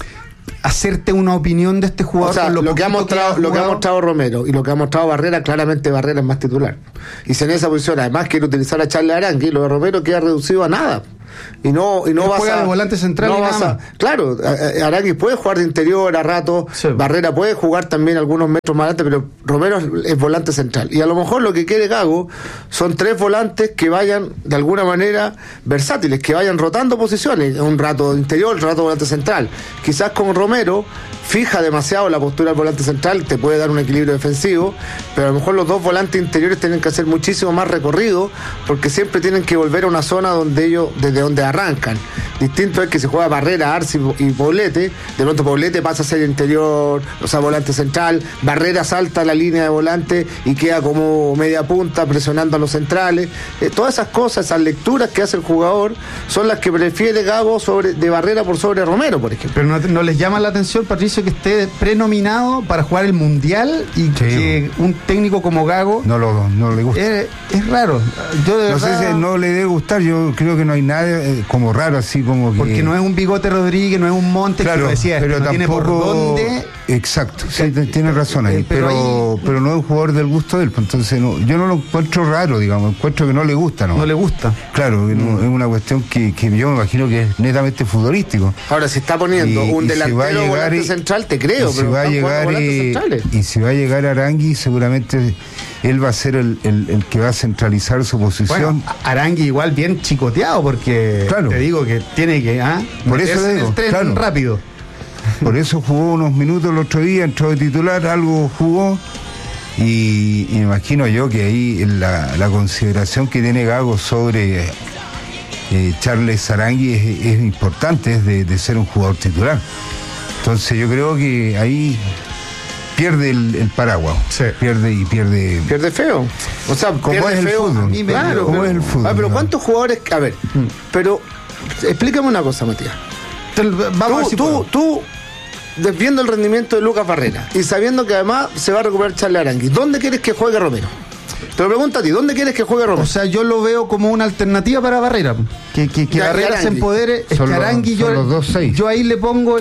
hacerte una opinión de este jugador. O sea, con lo que ha mostrado Romero y lo que ha mostrado Barrera, claramente Barrera es más titular. Y si en esa posición además quiere utilizar a Charles Arangui, lo de Romero queda reducido a nada. Y no juega de volante central. Claro, Arangui puede jugar de interior a rato, sí. Barrera puede jugar también algunos metros más adelante, pero Romero es volante central. Y a lo mejor lo que quiere Gago son 3 volantes que vayan de alguna manera versátiles, que vayan rotando posiciones, un rato de interior, un rato de volante central. Quizás con Romero fija demasiado la postura del volante central, te puede dar un equilibrio defensivo, pero a lo mejor los 2 volantes interiores tienen que hacer muchísimo más recorrido, porque siempre tienen que volver a una zona donde ellos, desde donde arrancan. Distinto es que se juega Barrera, Arce y Poblete, de pronto Poblete pasa a ser interior, o sea, volante central, Barrera salta la línea de volante y queda como media punta presionando a los centrales. Todas esas cosas, esas lecturas que hace el jugador son las que prefiere Gago de Barrera por sobre Romero, por ejemplo. Pero no les llama la atención, Patricio, que esté prenominado para jugar el Mundial y que un técnico como Gago no le gusta. Es raro. Yo de verdad, sé si no le debe gustar, yo creo que no hay nada como raro, así como que... Porque no es un Bigote Rodríguez, no es un Montes, claro, que decía, pero no tiene por dónde... Exacto, sí, tiene razón ahí, pero no es un jugador del gusto de él, entonces yo no lo encuentro raro, digamos, encuentro que no le gusta, ¿no? No le gusta. Claro, es una cuestión que yo me imagino que es netamente futbolístico. Ahora, si está poniendo un delantero volante central, te creo, pero si va a llegar Arangui, seguramente él va a ser el que va a centralizar su posición. Bueno, Arangui igual bien chicoteado, porque te digo que tiene que por eso le digo, el tren rápido. Por eso jugó unos minutos el otro día, entró de titular, algo jugó, y me imagino yo que ahí la consideración que tiene Gago sobre Charles Arangui es importante, es de ser un jugador titular. Entonces yo creo que ahí pierde el paraguas, pierde feo. O sea, como es el fútbol. Claro, como es el fútbol. Pero ¿cuántos jugadores? A ver, pero explícame una cosa, Matías. Tú viendo el rendimiento de Lucas Barrera y sabiendo que además se va a recuperar Charles Arangui, ¿dónde quieres que juegue Romero? Te lo pregunto a ti, ¿dónde quieres que juegue Romero? O sea, yo lo veo como una alternativa para Barrera. Que Barrera se empodere. Es que Arangui, yo ahí le pongo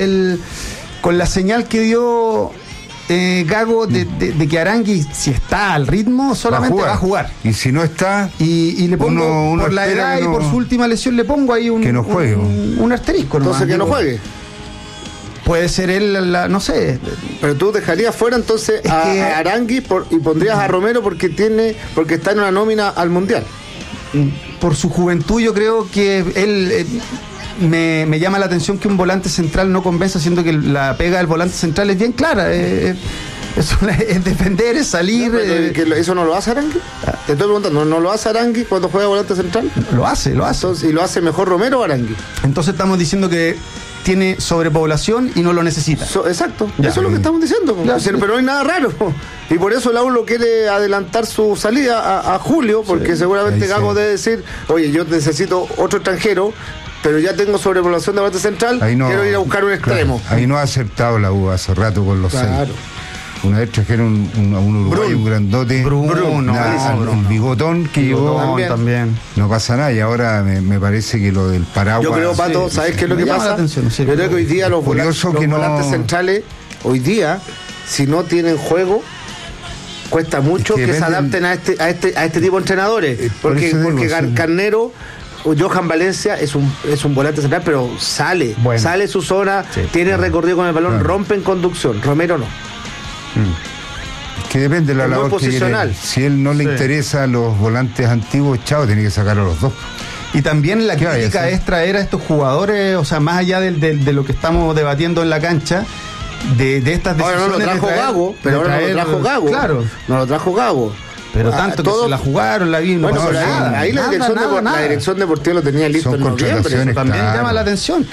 con la señal que dio Gago de que Arangui, si está al ritmo, solamente va a jugar. Y si no está, y le pongo uno por la edad y por su última lesión, le pongo ahí que no juegue. Un asterisco. Entonces que no juegue. Puede ser él, no sé. Pero tú dejarías fuera entonces a Arangui y pondrías a Romero porque está en una nómina al Mundial. Por su juventud, yo creo que él... Me llama la atención que un volante central no convence, siendo que la pega del volante central es bien clara. Es defender, es salir. ¿Eso no lo hace Arangui? Te estoy preguntando, ¿no lo hace Arangui cuando juega volante central? Lo hace. Entonces, ¿y lo hace mejor Romero o Arangui? Entonces estamos diciendo que tiene sobrepoblación y no lo necesita. Exacto, eso es lo que estamos diciendo. Pero no hay nada raro. Y por eso la ULO quiere adelantar su salida a julio, porque seguramente Gago debe decir, oye, yo necesito otro extranjero, pero ya tengo sobrepoblación de volante central, quiero ir a buscar un extremo. Claro, ahí no ha acertado la U hace rato con los 6. Una vez trajeron un uruguayo, un grandote, un bigotón que llegó también. No pasa nada, y ahora me parece que lo del paraguas. Yo creo, Pato, ¿sabes qué es lo que pasa? Yo creo que hoy día los volantes centrales, hoy día, si no tienen juego, cuesta mucho que se adapten a este tipo de entrenadores. Porque Carnero o Johan Valencia es un volante central, pero sale su zona, tiene recorrido con el balón, rompe en conducción. Romero no. Que depende de la labor posicional. Si él no le interesa a los volantes antiguos, chao, tiene que sacar a los dos. Y también la crítica es traer a estos jugadores, o sea, más allá de lo que estamos debatiendo en la cancha, de estas decisiones. Ahora no lo trajo Gago, pero ahora no lo trajo Gago. Claro. No lo trajo Gago. Pero tanto que se la jugaron, la vino. Bueno, ahí la dirección deportiva lo tenía listo en noviembre. Eso también llama la atención.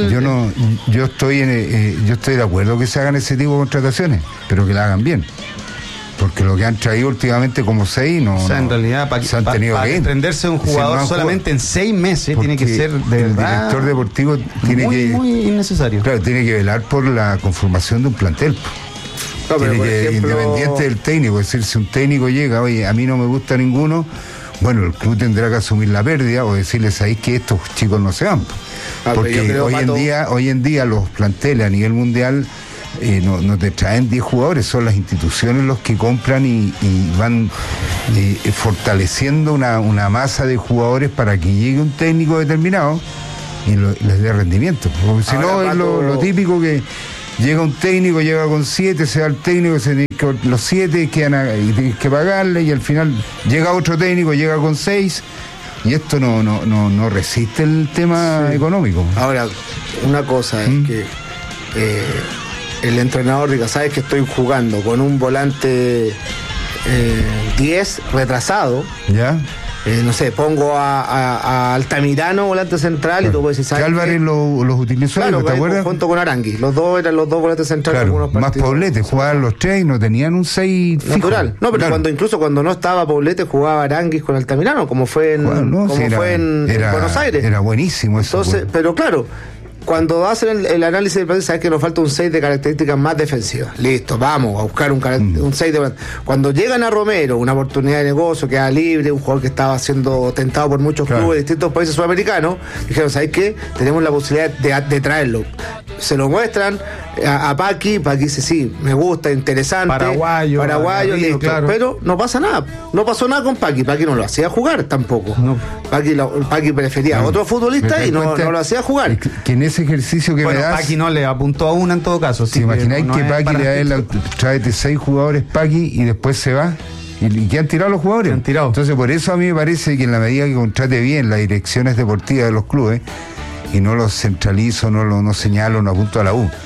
Yo estoy de acuerdo que se hagan ese tipo de contrataciones, pero que la hagan bien. Porque lo que han traído últimamente como 6 no. O sea, en realidad, para desprenderse de un jugador solamente en 6 meses tiene que ser de verdad. El director deportivo tiene muy innecesario. Claro, tiene que velar por la conformación de un plantel. Independiente del técnico, es decir, si un técnico llega, oye, a mí no me gusta ninguno, bueno, el club tendrá que asumir la pérdida o decirles ahí que estos chicos no se van. Porque hoy en día los planteles a nivel mundial no te traen 10 jugadores, son las instituciones los que compran y van fortaleciendo una masa de jugadores para que llegue un técnico determinado y les dé rendimiento. Porque si no, es lo típico que llega un técnico, llega con 7, se va el técnico, los 7 quedan y tienes que pagarle, y al final llega otro técnico, llega con 6. Y esto no resiste el tema económico. Ahora, una cosa es que el entrenador diga, sabes que estoy jugando con un volante 10 retrasado. Ya. No sé, pongo a Altamirano, volante central, y tú puedes decir, ¿sabes? Álvarez los utilizó, claro, ¿te acuerdas? Junto con Arangui. Los dos eran los dos volantes centrales. Claro, más Poblete, jugaban los 3 y no tenían un 6 natural. Fijo. No, pero claro. incluso cuando no estaba Poblete, jugaba Aranguis con Altamirano, como fue en Buenos Aires. Era buenísimo eso. Entonces, pero claro, cuando hacen el análisis del partido, sabes que nos falta un 6 de características más defensivas. Listo, vamos a buscar un 6 de... Cuando llegan a Romero, una oportunidad de negocio, queda libre, un jugador que estaba siendo tentado por muchos clubes de distintos países sudamericanos, dijeron, ¿sabes qué? Tenemos la posibilidad de traerlo. Se lo muestran a Paqui dice, sí, me gusta, interesante. Paraguayo, listo. Claro. Pero no pasa nada. No pasó nada con Paqui no lo hacía jugar tampoco. No. Paqui prefería a otro futbolista y no lo hacía jugar. Que en ese ejercicio que me das... Paqui no le apuntó a una en todo caso. ¿Te imagináis que Paqui le da tráete 6 jugadores Paqui y después se va? ¿Y qué han tirado los jugadores? Entonces por eso a mí me parece que en la medida que contrate bien las direcciones deportivas de los clubes y no los centralizo, no señalo, no apunto a la U,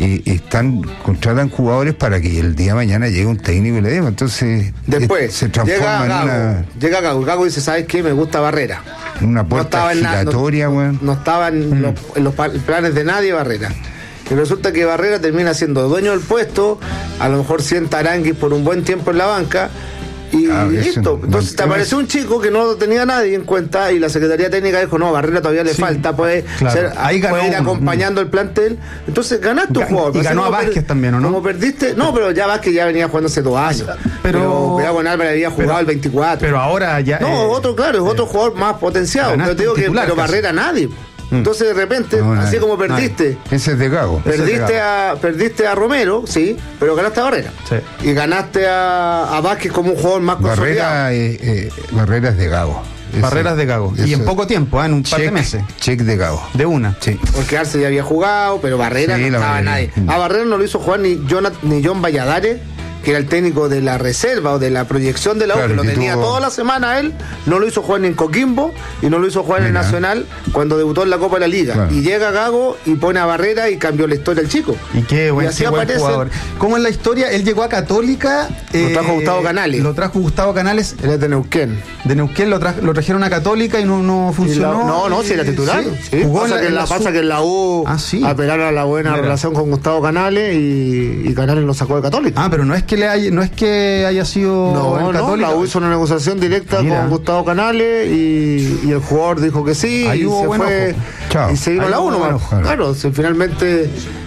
contratan jugadores para que el día de mañana llegue un técnico y le dé. Entonces después se transforma llega Gago y dice, ¿sabes qué? Me gusta Barrera. Una puerta giratoria, güey. No estaba en los planes de nadie Barrera. Y resulta que Barrera termina siendo dueño del puesto, a lo mejor sienta a Aranguis por un buen tiempo en la banca, y listo. Entonces te apareció un chico que no tenía nadie en cuenta, y la Secretaría Técnica dijo, no, Barrera todavía le falta, puede ir acompañando el plantel. Entonces ganaste un jugador. Y ganó a Vázquez también, ¿o no? Como perdiste, no, pero ya Vázquez ya venía jugando hace 2 años. Pero con Álvarez había jugado el 24. Pero ahora ya... No, otro jugador más potenciado. Pero te digo que Barrera nadie. Entonces de repente, así como perdiste, ese es de Gago. Perdiste a Romero, sí, pero ganaste a Barrera. Sí. Y ganaste a Vázquez como un jugador más consolidado. Barrera es de Gago. Barreras de Gago. Y en poco tiempo, en un par de meses. Check de Gago. De una. Sí. Porque Arce ya había jugado, pero Barrera no estaba nadie. A Barrera no lo hizo jugar ni John Valladares, que era el técnico de la reserva o de la proyección de la U, que lo tenía toda la semana él, no lo hizo jugar ni en Coquimbo y no lo hizo jugar en el Nacional cuando debutó en la Copa de la Liga. Claro. Y llega Gago y pone a Barrera y cambió la historia del chico. Y qué buen jugador. ¿Cómo es la historia? Él llegó a Católica. Lo trajo Gustavo Canales. Él es de Neuquén. De Neuquén lo trajeron a Católica y no funcionó. Si era titular. Sí. Jugó pasa que en la U apelaron a la buena relación con Gustavo Canales y Canales lo sacó de Católica. Pero no es que haya sido la U hizo una negociación directa con Gustavo Canales y el jugador dijo que sí. Ahí y se fue y se vino a la U nomás. Claro, finalmente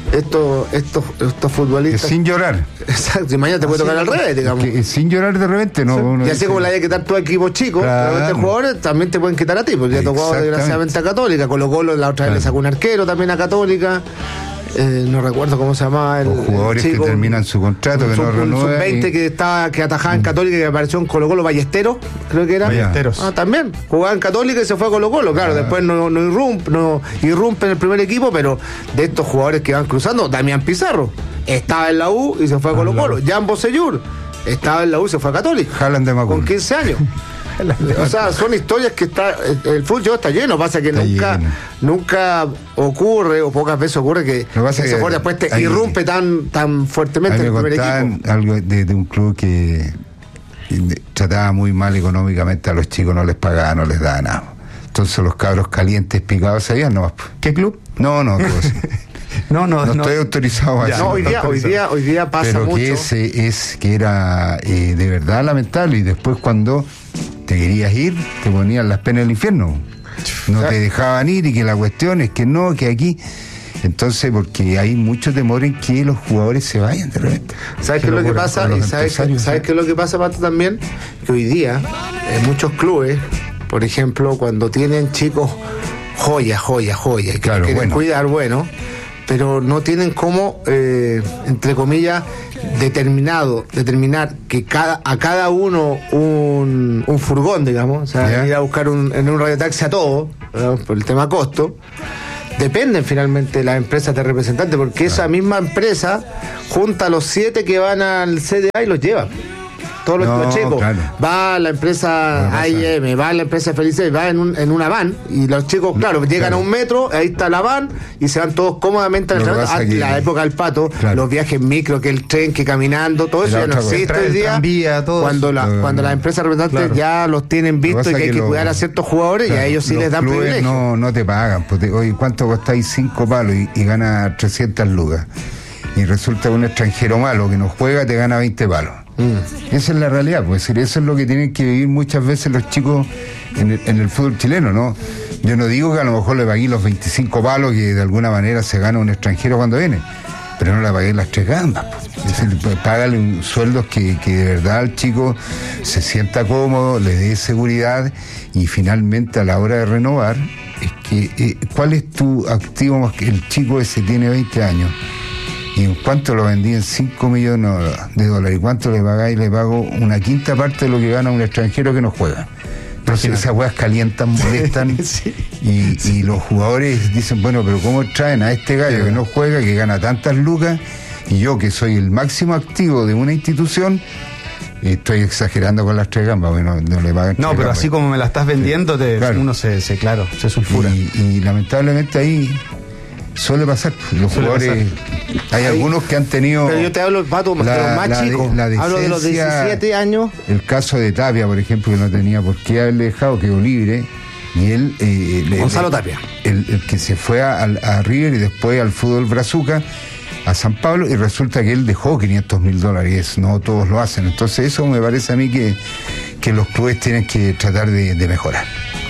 estos futbolistas sin llorar. Exacto, y mañana te puede tocar al revés, digamos. Sin llorar de repente, y así como le hay que quitar tu equipo chico, pero estos jugadores también te pueden quitar a ti, porque le tocó desgraciadamente a Católica. Colo-Colo la otra vez le sacó un arquero también a Católica. No recuerdo cómo se llamaba los jugadores chico, que terminan su contrato, que no renuevan. Sub-20 que atajaba en Católica, que apareció en Colo-Colo, Ballesteros, creo que era. Ballesteros. También jugaba en Católica y se fue a Colo-Colo. Claro, después no irrumpe en el primer equipo, pero de estos jugadores que van cruzando, Damián Pizarro estaba en la U y se fue a Colo-Colo. Jan Bosellur estaba en la U y se fue a Católica. Haaland de Macul. Con 15 años. O sea, son historias que el fútbol está lleno, pasa que nunca ocurre, o pocas veces ocurre que ese jugador después te irrumpe tan fuertemente en el primer equipo. Algo de un club que trataba muy mal económicamente a los chicos, no les pagaba, no les daba nada. Entonces los cabros calientes picados sabían, no. ¿Qué club? No. No estoy autorizado a eso. Hoy día pasa pero mucho. Que era de verdad lamentable, y después cuando te querías ir, te ponían las penas del infierno. No te dejaban ir, y que la cuestión es que no, que aquí. Entonces, porque hay mucho temor en que los jugadores se vayan de repente. ¿Sabes qué es lo que pasa? ¿Sabes qué es lo que pasa, Pato, también? Que hoy día, en muchos clubes, por ejemplo, cuando tienen chicos joya, que Claro, quieren bueno. cuidar, bueno, pero no tienen cómo, entre comillas, determinar que a cada uno un furgón, digamos, o sea, Ya. ir a buscar en un radiotaxi a todos, ¿verdad? Por el tema costo. Dependen finalmente las empresas de representantes, porque esa misma empresa junta a los 7 que van al CDA y los lleva. Todos los chicos. Claro. Va la empresa AIM, va la empresa Felice, va en una van, y los chicos, claro, llegan a un metro, ahí está la van, y se van todos cómodamente al entrenamiento. Antes, la época del Pato, los viajes en micro, que el tren, que caminando, todo eso ya no existe hoy día. Tranvía, todo Cuando las empresas representantes ya los tienen visto y que hay que cuidar a ciertos jugadores, y a ellos sí les dan privilegio. No te pagan. Pues oye, ¿cuánto costáis 5 palos y gana 300 lucas? Y resulta un extranjero malo que no juega, te gana 20 palos. Esa es la realidad, pues eso es lo que tienen que vivir muchas veces los chicos en el fútbol chileno, ¿no? Yo no digo que a lo mejor le pagué los 25 palos que de alguna manera se gana un extranjero cuando viene, pero no le pagué las 3 gambas, pues. Es decir, pues, págale un sueldo que de verdad el chico se sienta cómodo, le dé seguridad, y finalmente a la hora de renovar, es que ¿cuál es tu activo más que el chico ese tiene 20 años? ¿Y en cuánto lo vendí? En 5 millones de dólares. ¿Y cuánto le pagáis? Le pago una quinta parte de lo que gana un extranjero que no juega. Entonces esas weas calientan, molestan, y los jugadores dicen, bueno, pero ¿cómo traen a este gallo que no juega, que gana tantas lucas, y yo, que soy el máximo activo de una institución, estoy exagerando con las 3 gambas, bueno, no le pagan 3 No, pero gambas. así como me la estás vendiendo, Claro. uno se sulfura. Y lamentablemente ahí suele pasar. Los jugadores, hay algunos que han tenido. Pero yo te hablo, Pato, de los más chicos. Hablo de los 17 años. El caso de Tapia, por ejemplo, que no tenía por qué haberle dejado, quedó libre. Y él. Gonzalo Tapia. El que se fue a River y después al fútbol Brazuca, a San Pablo, y resulta que él dejó $500,000. No todos lo hacen. Entonces, eso me parece a mí que los clubes tienen que tratar de mejorar.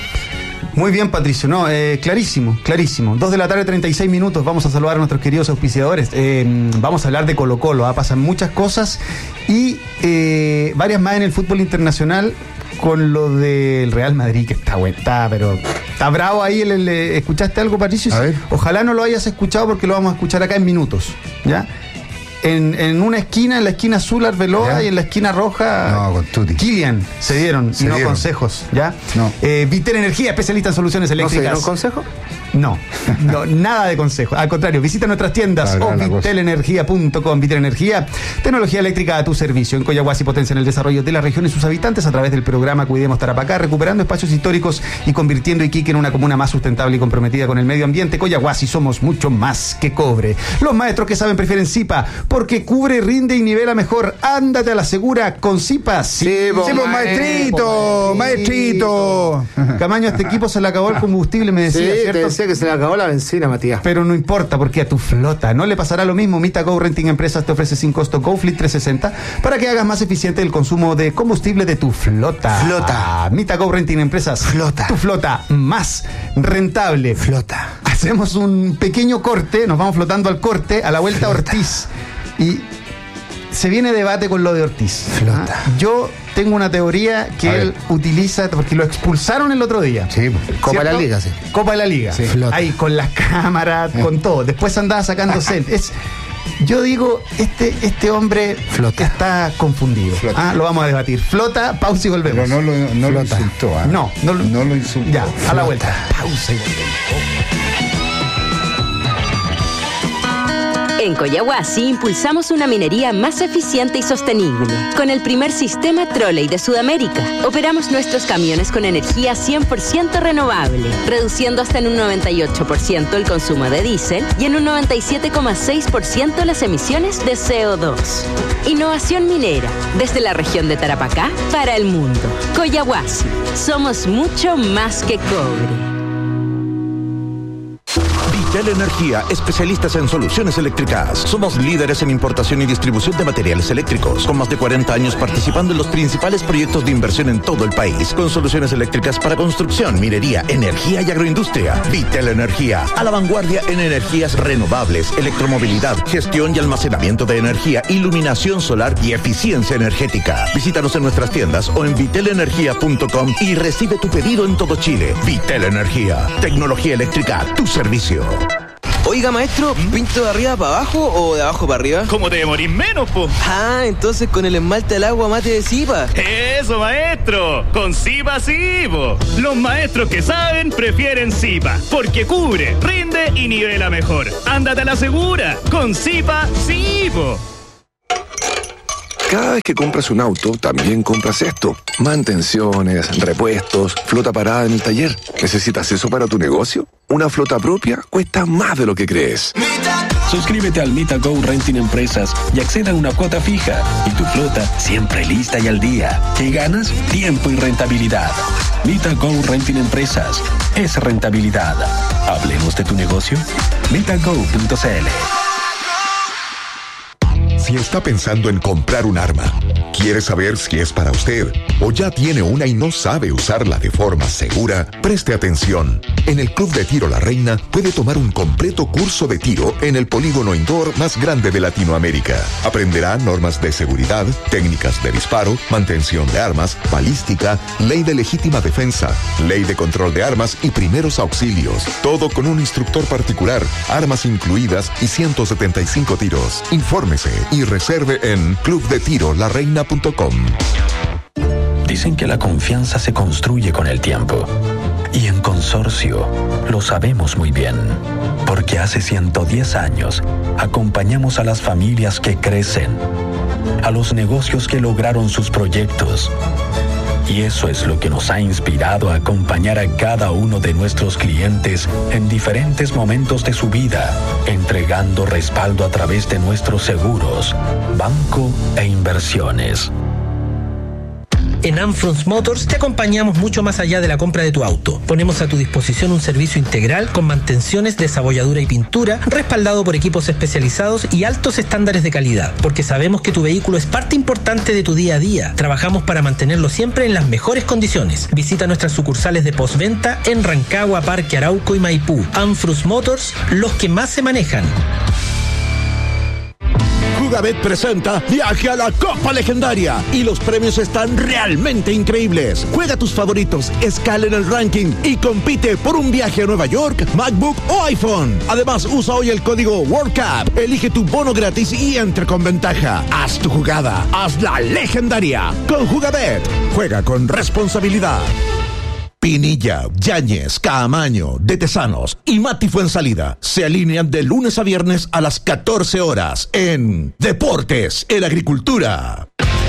Muy bien, Patricio. No, clarísimo. 2:36 Vamos a saludar a nuestros queridos auspiciadores. Vamos a hablar de Colo-Colo. Pasan muchas cosas y varias más en el fútbol internacional, con lo del Real Madrid, que está bueno, está bravo ahí. ¿Escuchaste algo, Patricio? A ver. Ojalá no lo hayas escuchado, porque lo vamos a escuchar acá en minutos, ¿ya? En una esquina, en la esquina azul, Arbeloa, ¿Ya? y en la esquina roja, No, con Tuti. Kilian se dieron, y no consejos, ¿ya? No. Vitel Energía, especialista en soluciones ¿No se eléctricas. dieron consejo? No, nada de consejo. Al contrario, visita nuestras tiendas o vitelenergia.com. Vitel Energía, tecnología eléctrica a tu servicio. En Coyahuasi potencia en el desarrollo de la región y sus habitantes a través del programa Cuidemos Tarapacá, recuperando espacios históricos y convirtiendo Iquique en una comuna más sustentable y comprometida con el medio ambiente. Coyahuasi, somos mucho más que cobre. Los maestros que saben prefieren Zipa, porque cubre, rinde y nivela mejor. Ándate a la segura con Zipa. Sí, maestrito. Camaño, a este equipo se le acabó el combustible, me decía, ¿cierto? Te decía que se le acabó la benzina, Matías. Pero no importa, porque a tu flota no le pasará lo mismo. Mita Go Renting Empresas te ofrece sin costo GoFleet 360 para que hagas más eficiente el consumo de combustible de tu flota. Mita Go Renting Empresas. Tu flota más rentable. Hacemos un pequeño corte, nos vamos flotando al corte, a la vuelta Ortiz. Y se viene debate con lo de Ortiz. Yo tengo una teoría que él utiliza, porque lo expulsaron el otro día. Sí, Copa de la Liga, sí. Copa de la Liga. Sí. Ahí con las cámaras, con todo. Después andaba sacando selfies. Yo digo, este hombre está confundido. Lo vamos a debatir. Flota, pausa y volvemos. Pero no lo insultó. No lo insultó. Ya, a la vuelta. Pausa y volvemos. En Coyahuasi impulsamos una minería más eficiente y sostenible. Con el primer sistema Trolley de Sudamérica, operamos nuestros camiones con energía 100% renovable, reduciendo hasta en un 98% el consumo de diésel y en un 97,6% las emisiones de CO2. Innovación minera, desde la región de Tarapacá para el mundo. Coyahuasi, somos mucho más que cobre. Vitel Energía, especialistas en soluciones eléctricas. Somos líderes en importación y distribución de materiales eléctricos, con más de 40 años participando en los principales proyectos de inversión en todo el país, con soluciones eléctricas para construcción, minería, energía y agroindustria. Vitel Energía, a la vanguardia en energías renovables, electromovilidad, gestión y almacenamiento de energía, iluminación solar y eficiencia energética. Visítanos en nuestras tiendas o en vitelenergia.com y recibe tu pedido en todo Chile. Vitel Energía, tecnología eléctrica a tu servicio. Oiga, maestro, ¿pinto de arriba para abajo o de abajo para arriba? ¿Cómo te demorís menos, po? Ah, entonces con el esmalte al agua mate de Zipa. ¡Eso, maestro! ¡Con Zipa sí, po! Los maestros que saben prefieren Zipa, porque cubre, rinde y nivela mejor. ¡Ándate a la segura! ¡Con Zipa sí, po! Cada vez que compras un auto, también compras esto. Mantenciones, repuestos, flota parada en el taller. ¿Necesitas eso para tu negocio? Una flota propia cuesta más de lo que crees. Suscríbete al Mita Go Renting Empresas y acceda a una cuota fija. Y tu flota siempre lista y al día. ¿Qué ganas? Tiempo y rentabilidad. Mita Go Renting Empresas. Es rentabilidad. Hablemos de tu negocio. MitaGo.cl. Si está pensando en comprar un arma, quiere saber si es para usted o ya tiene una y no sabe usarla de forma segura, preste atención. En el Club de Tiro La Reina puede tomar un completo curso de tiro en el polígono indoor más grande de Latinoamérica. Aprenderá normas de seguridad, técnicas de disparo, mantención de armas, balística, ley de legítima defensa, ley de control de armas y primeros auxilios. Todo con un instructor particular, armas incluidas y 175 tiros. Infórmese y reserve en clubdetirolareina.com. Dicen que la confianza se construye con el tiempo. Y en Consorcio lo sabemos muy bien, porque hace 110 años acompañamos a las familias que crecen, a los negocios que lograron sus proyectos. Y eso es lo que nos ha inspirado a acompañar a cada uno de nuestros clientes en diferentes momentos de su vida, entregando respaldo a través de nuestros seguros, banco e inversiones. En Amfrons Motors te acompañamos mucho más allá de la compra de tu auto. Ponemos a tu disposición un servicio integral con mantenciones, desabolladura y pintura, respaldado por equipos especializados y altos estándares de calidad, porque sabemos que tu vehículo es parte importante de tu día a día. Trabajamos para mantenerlo siempre en las mejores condiciones. Visita nuestras sucursales de postventa en Rancagua, Parque Arauco y Maipú. Amfrons Motors, los que más se manejan. Jugabet presenta Viaje a la Copa Legendaria y los premios están realmente increíbles. Juega tus favoritos, escala en el ranking y compite por un viaje a Nueva York, MacBook o iPhone. Además, usa hoy el código WorldCup, elige tu bono gratis y entra con ventaja. Haz tu jugada, hazla legendaria. Con Jugabet, juega con responsabilidad. Pinilla, Yáñez, Caamaño, De Tesanos y Mati Fuensalida se alinean de lunes a viernes a las 14 horas en Deportes en Agricultura.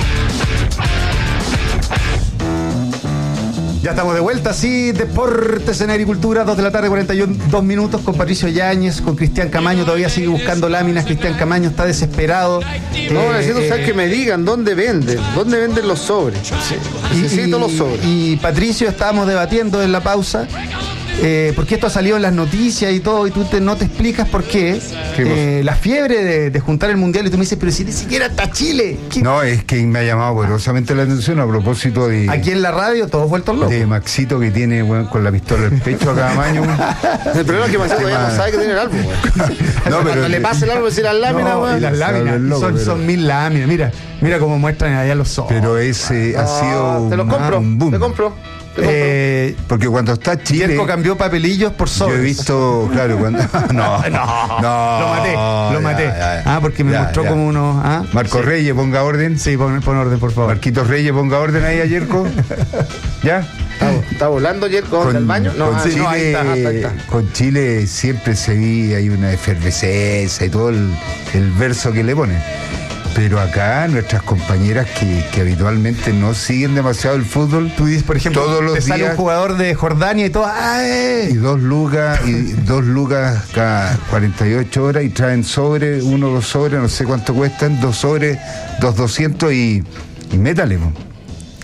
Ya estamos de vuelta, sí, Deportes en Agricultura, 2 de la tarde, 42 minutos, con Patricio Yáñez, con Cristian Camaño, todavía sigue buscando láminas. Cristian Camaño está desesperado. No, necesito saber que me digan dónde venden los sobres. Sí. Necesito los sobres. Y Patricio, estábamos debatiendo en la pausa, porque esto ha salido en las noticias y todo, y tú no te explicas por qué. La fiebre de juntar el mundial, y tú me dices, pero si ni siquiera está Chile. No, es que me ha llamado poderosamente la atención a propósito de... Aquí en la radio, todos vueltos locos. De Maxito, que tiene, bueno, con la pistola en el pecho a cada maño. El problema es que Maxito todavía no sabe que tiene el álbum. No, pero cuando le pase el álbum, decir las láminas, y las láminas, son 1000 láminas. Mira cómo muestran allá los ojos. Pero ese ha sido te lo compro, un boom. Te compro. Porque cuando está Chile... Jerko cambió papelillos por sobres. Yo he visto, claro, cuando... No. Lo maté. Porque me mostró como uno... Marco Reyes, ponga orden. Sí, pon orden, por favor. Marquitos Reyes, ponga orden ahí a Jerko. ¿Ya? ¿Está volando Jerko al baño? Ahí está. Con Chile siempre se vi, hay una efervescencia y todo el verso que le ponen. Pero acá nuestras compañeras que habitualmente no siguen demasiado el fútbol, tú dices, por ejemplo, todos los te sale días, un jugador de Jordania y todo, y 2 lucas cada 48 horas, y traen sobre, 1 o 2 sobres, no sé cuánto cuestan, 2 sobres, 200 y métale.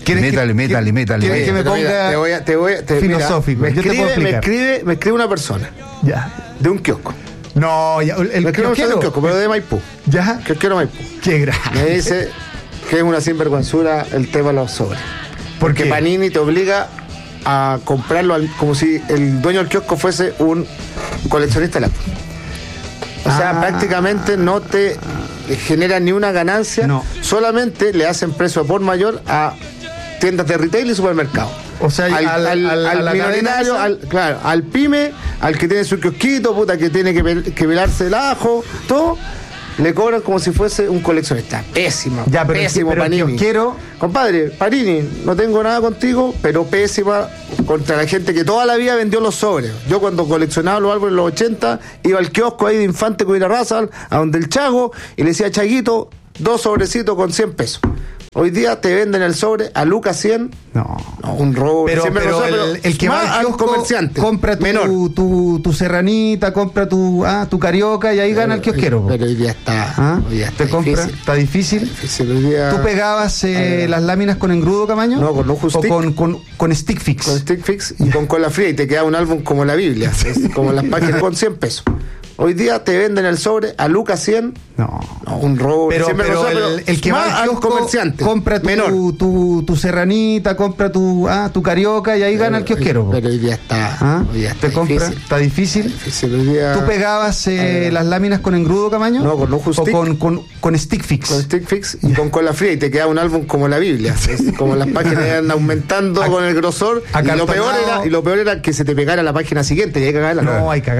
Métale. ¿Quieres que me ponga filosófico? Me escribe una persona. Ya. De un kiosco. No, ya, me escribe una persona de un kiosco, pero de Maipú. Ya. Kiosquero Maipú. Qué grave. Me dice que es una sinvergüenzura el tema de los sobres. Porque qué? Panini te obliga a comprarlo como si el dueño del kiosco fuese un coleccionista de lápiz. O sea, prácticamente no te genera ni una ganancia, solamente le hacen precio por mayor a tiendas de retail y supermercados. O sea, al minoritario, al pyme, al que tiene su kiosquito, que tiene que pelarse el ajo, todo, le cobran como si fuese un coleccionista. Pésimo, pésimo Panini. Compadre, Panini, no tengo nada contigo, pero pésima contra la gente que toda la vida vendió los sobres. Yo cuando coleccionaba los álbumes en los 80, iba al kiosco ahí de Infante con Irarrázaval, a donde el Chago, y le decía, Chaguito, 2 sobrecitos con 100 pesos. Hoy día te venden el sobre a lucas 100. No, un robo. Pero el que va al kiosco comerciante, compra tu serranita, compra tu carioca y ahí gana el kiosquero. Pero hoy día está, está difícil. Hoy día, ¿Tú pegabas las láminas con engrudo, Camaño? No, con ojo stick. ¿O con stick fix? Con stick fix y con cola fría y te queda un álbum como la Biblia, como las páginas con 100 pesos. Hoy día te venden el sobre a lucas 100. No, un robo. Pero el que va al kiosco comerciante, compra tu serranita, compra tu carioca y ahí gana el kiosquero. Pero hoy día está, difícil. Está difícil. Hoy día, ¿Tú pegabas las láminas con engrudo, Camaño? No, con ojo stick. ¿O con stick fix? Con stick fix y con cola fría y te queda un álbum como la Biblia. Como las páginas iban aumentando con el grosor. Y lo peor era que se te pegara la página siguiente y hay que cagarla. No, hay que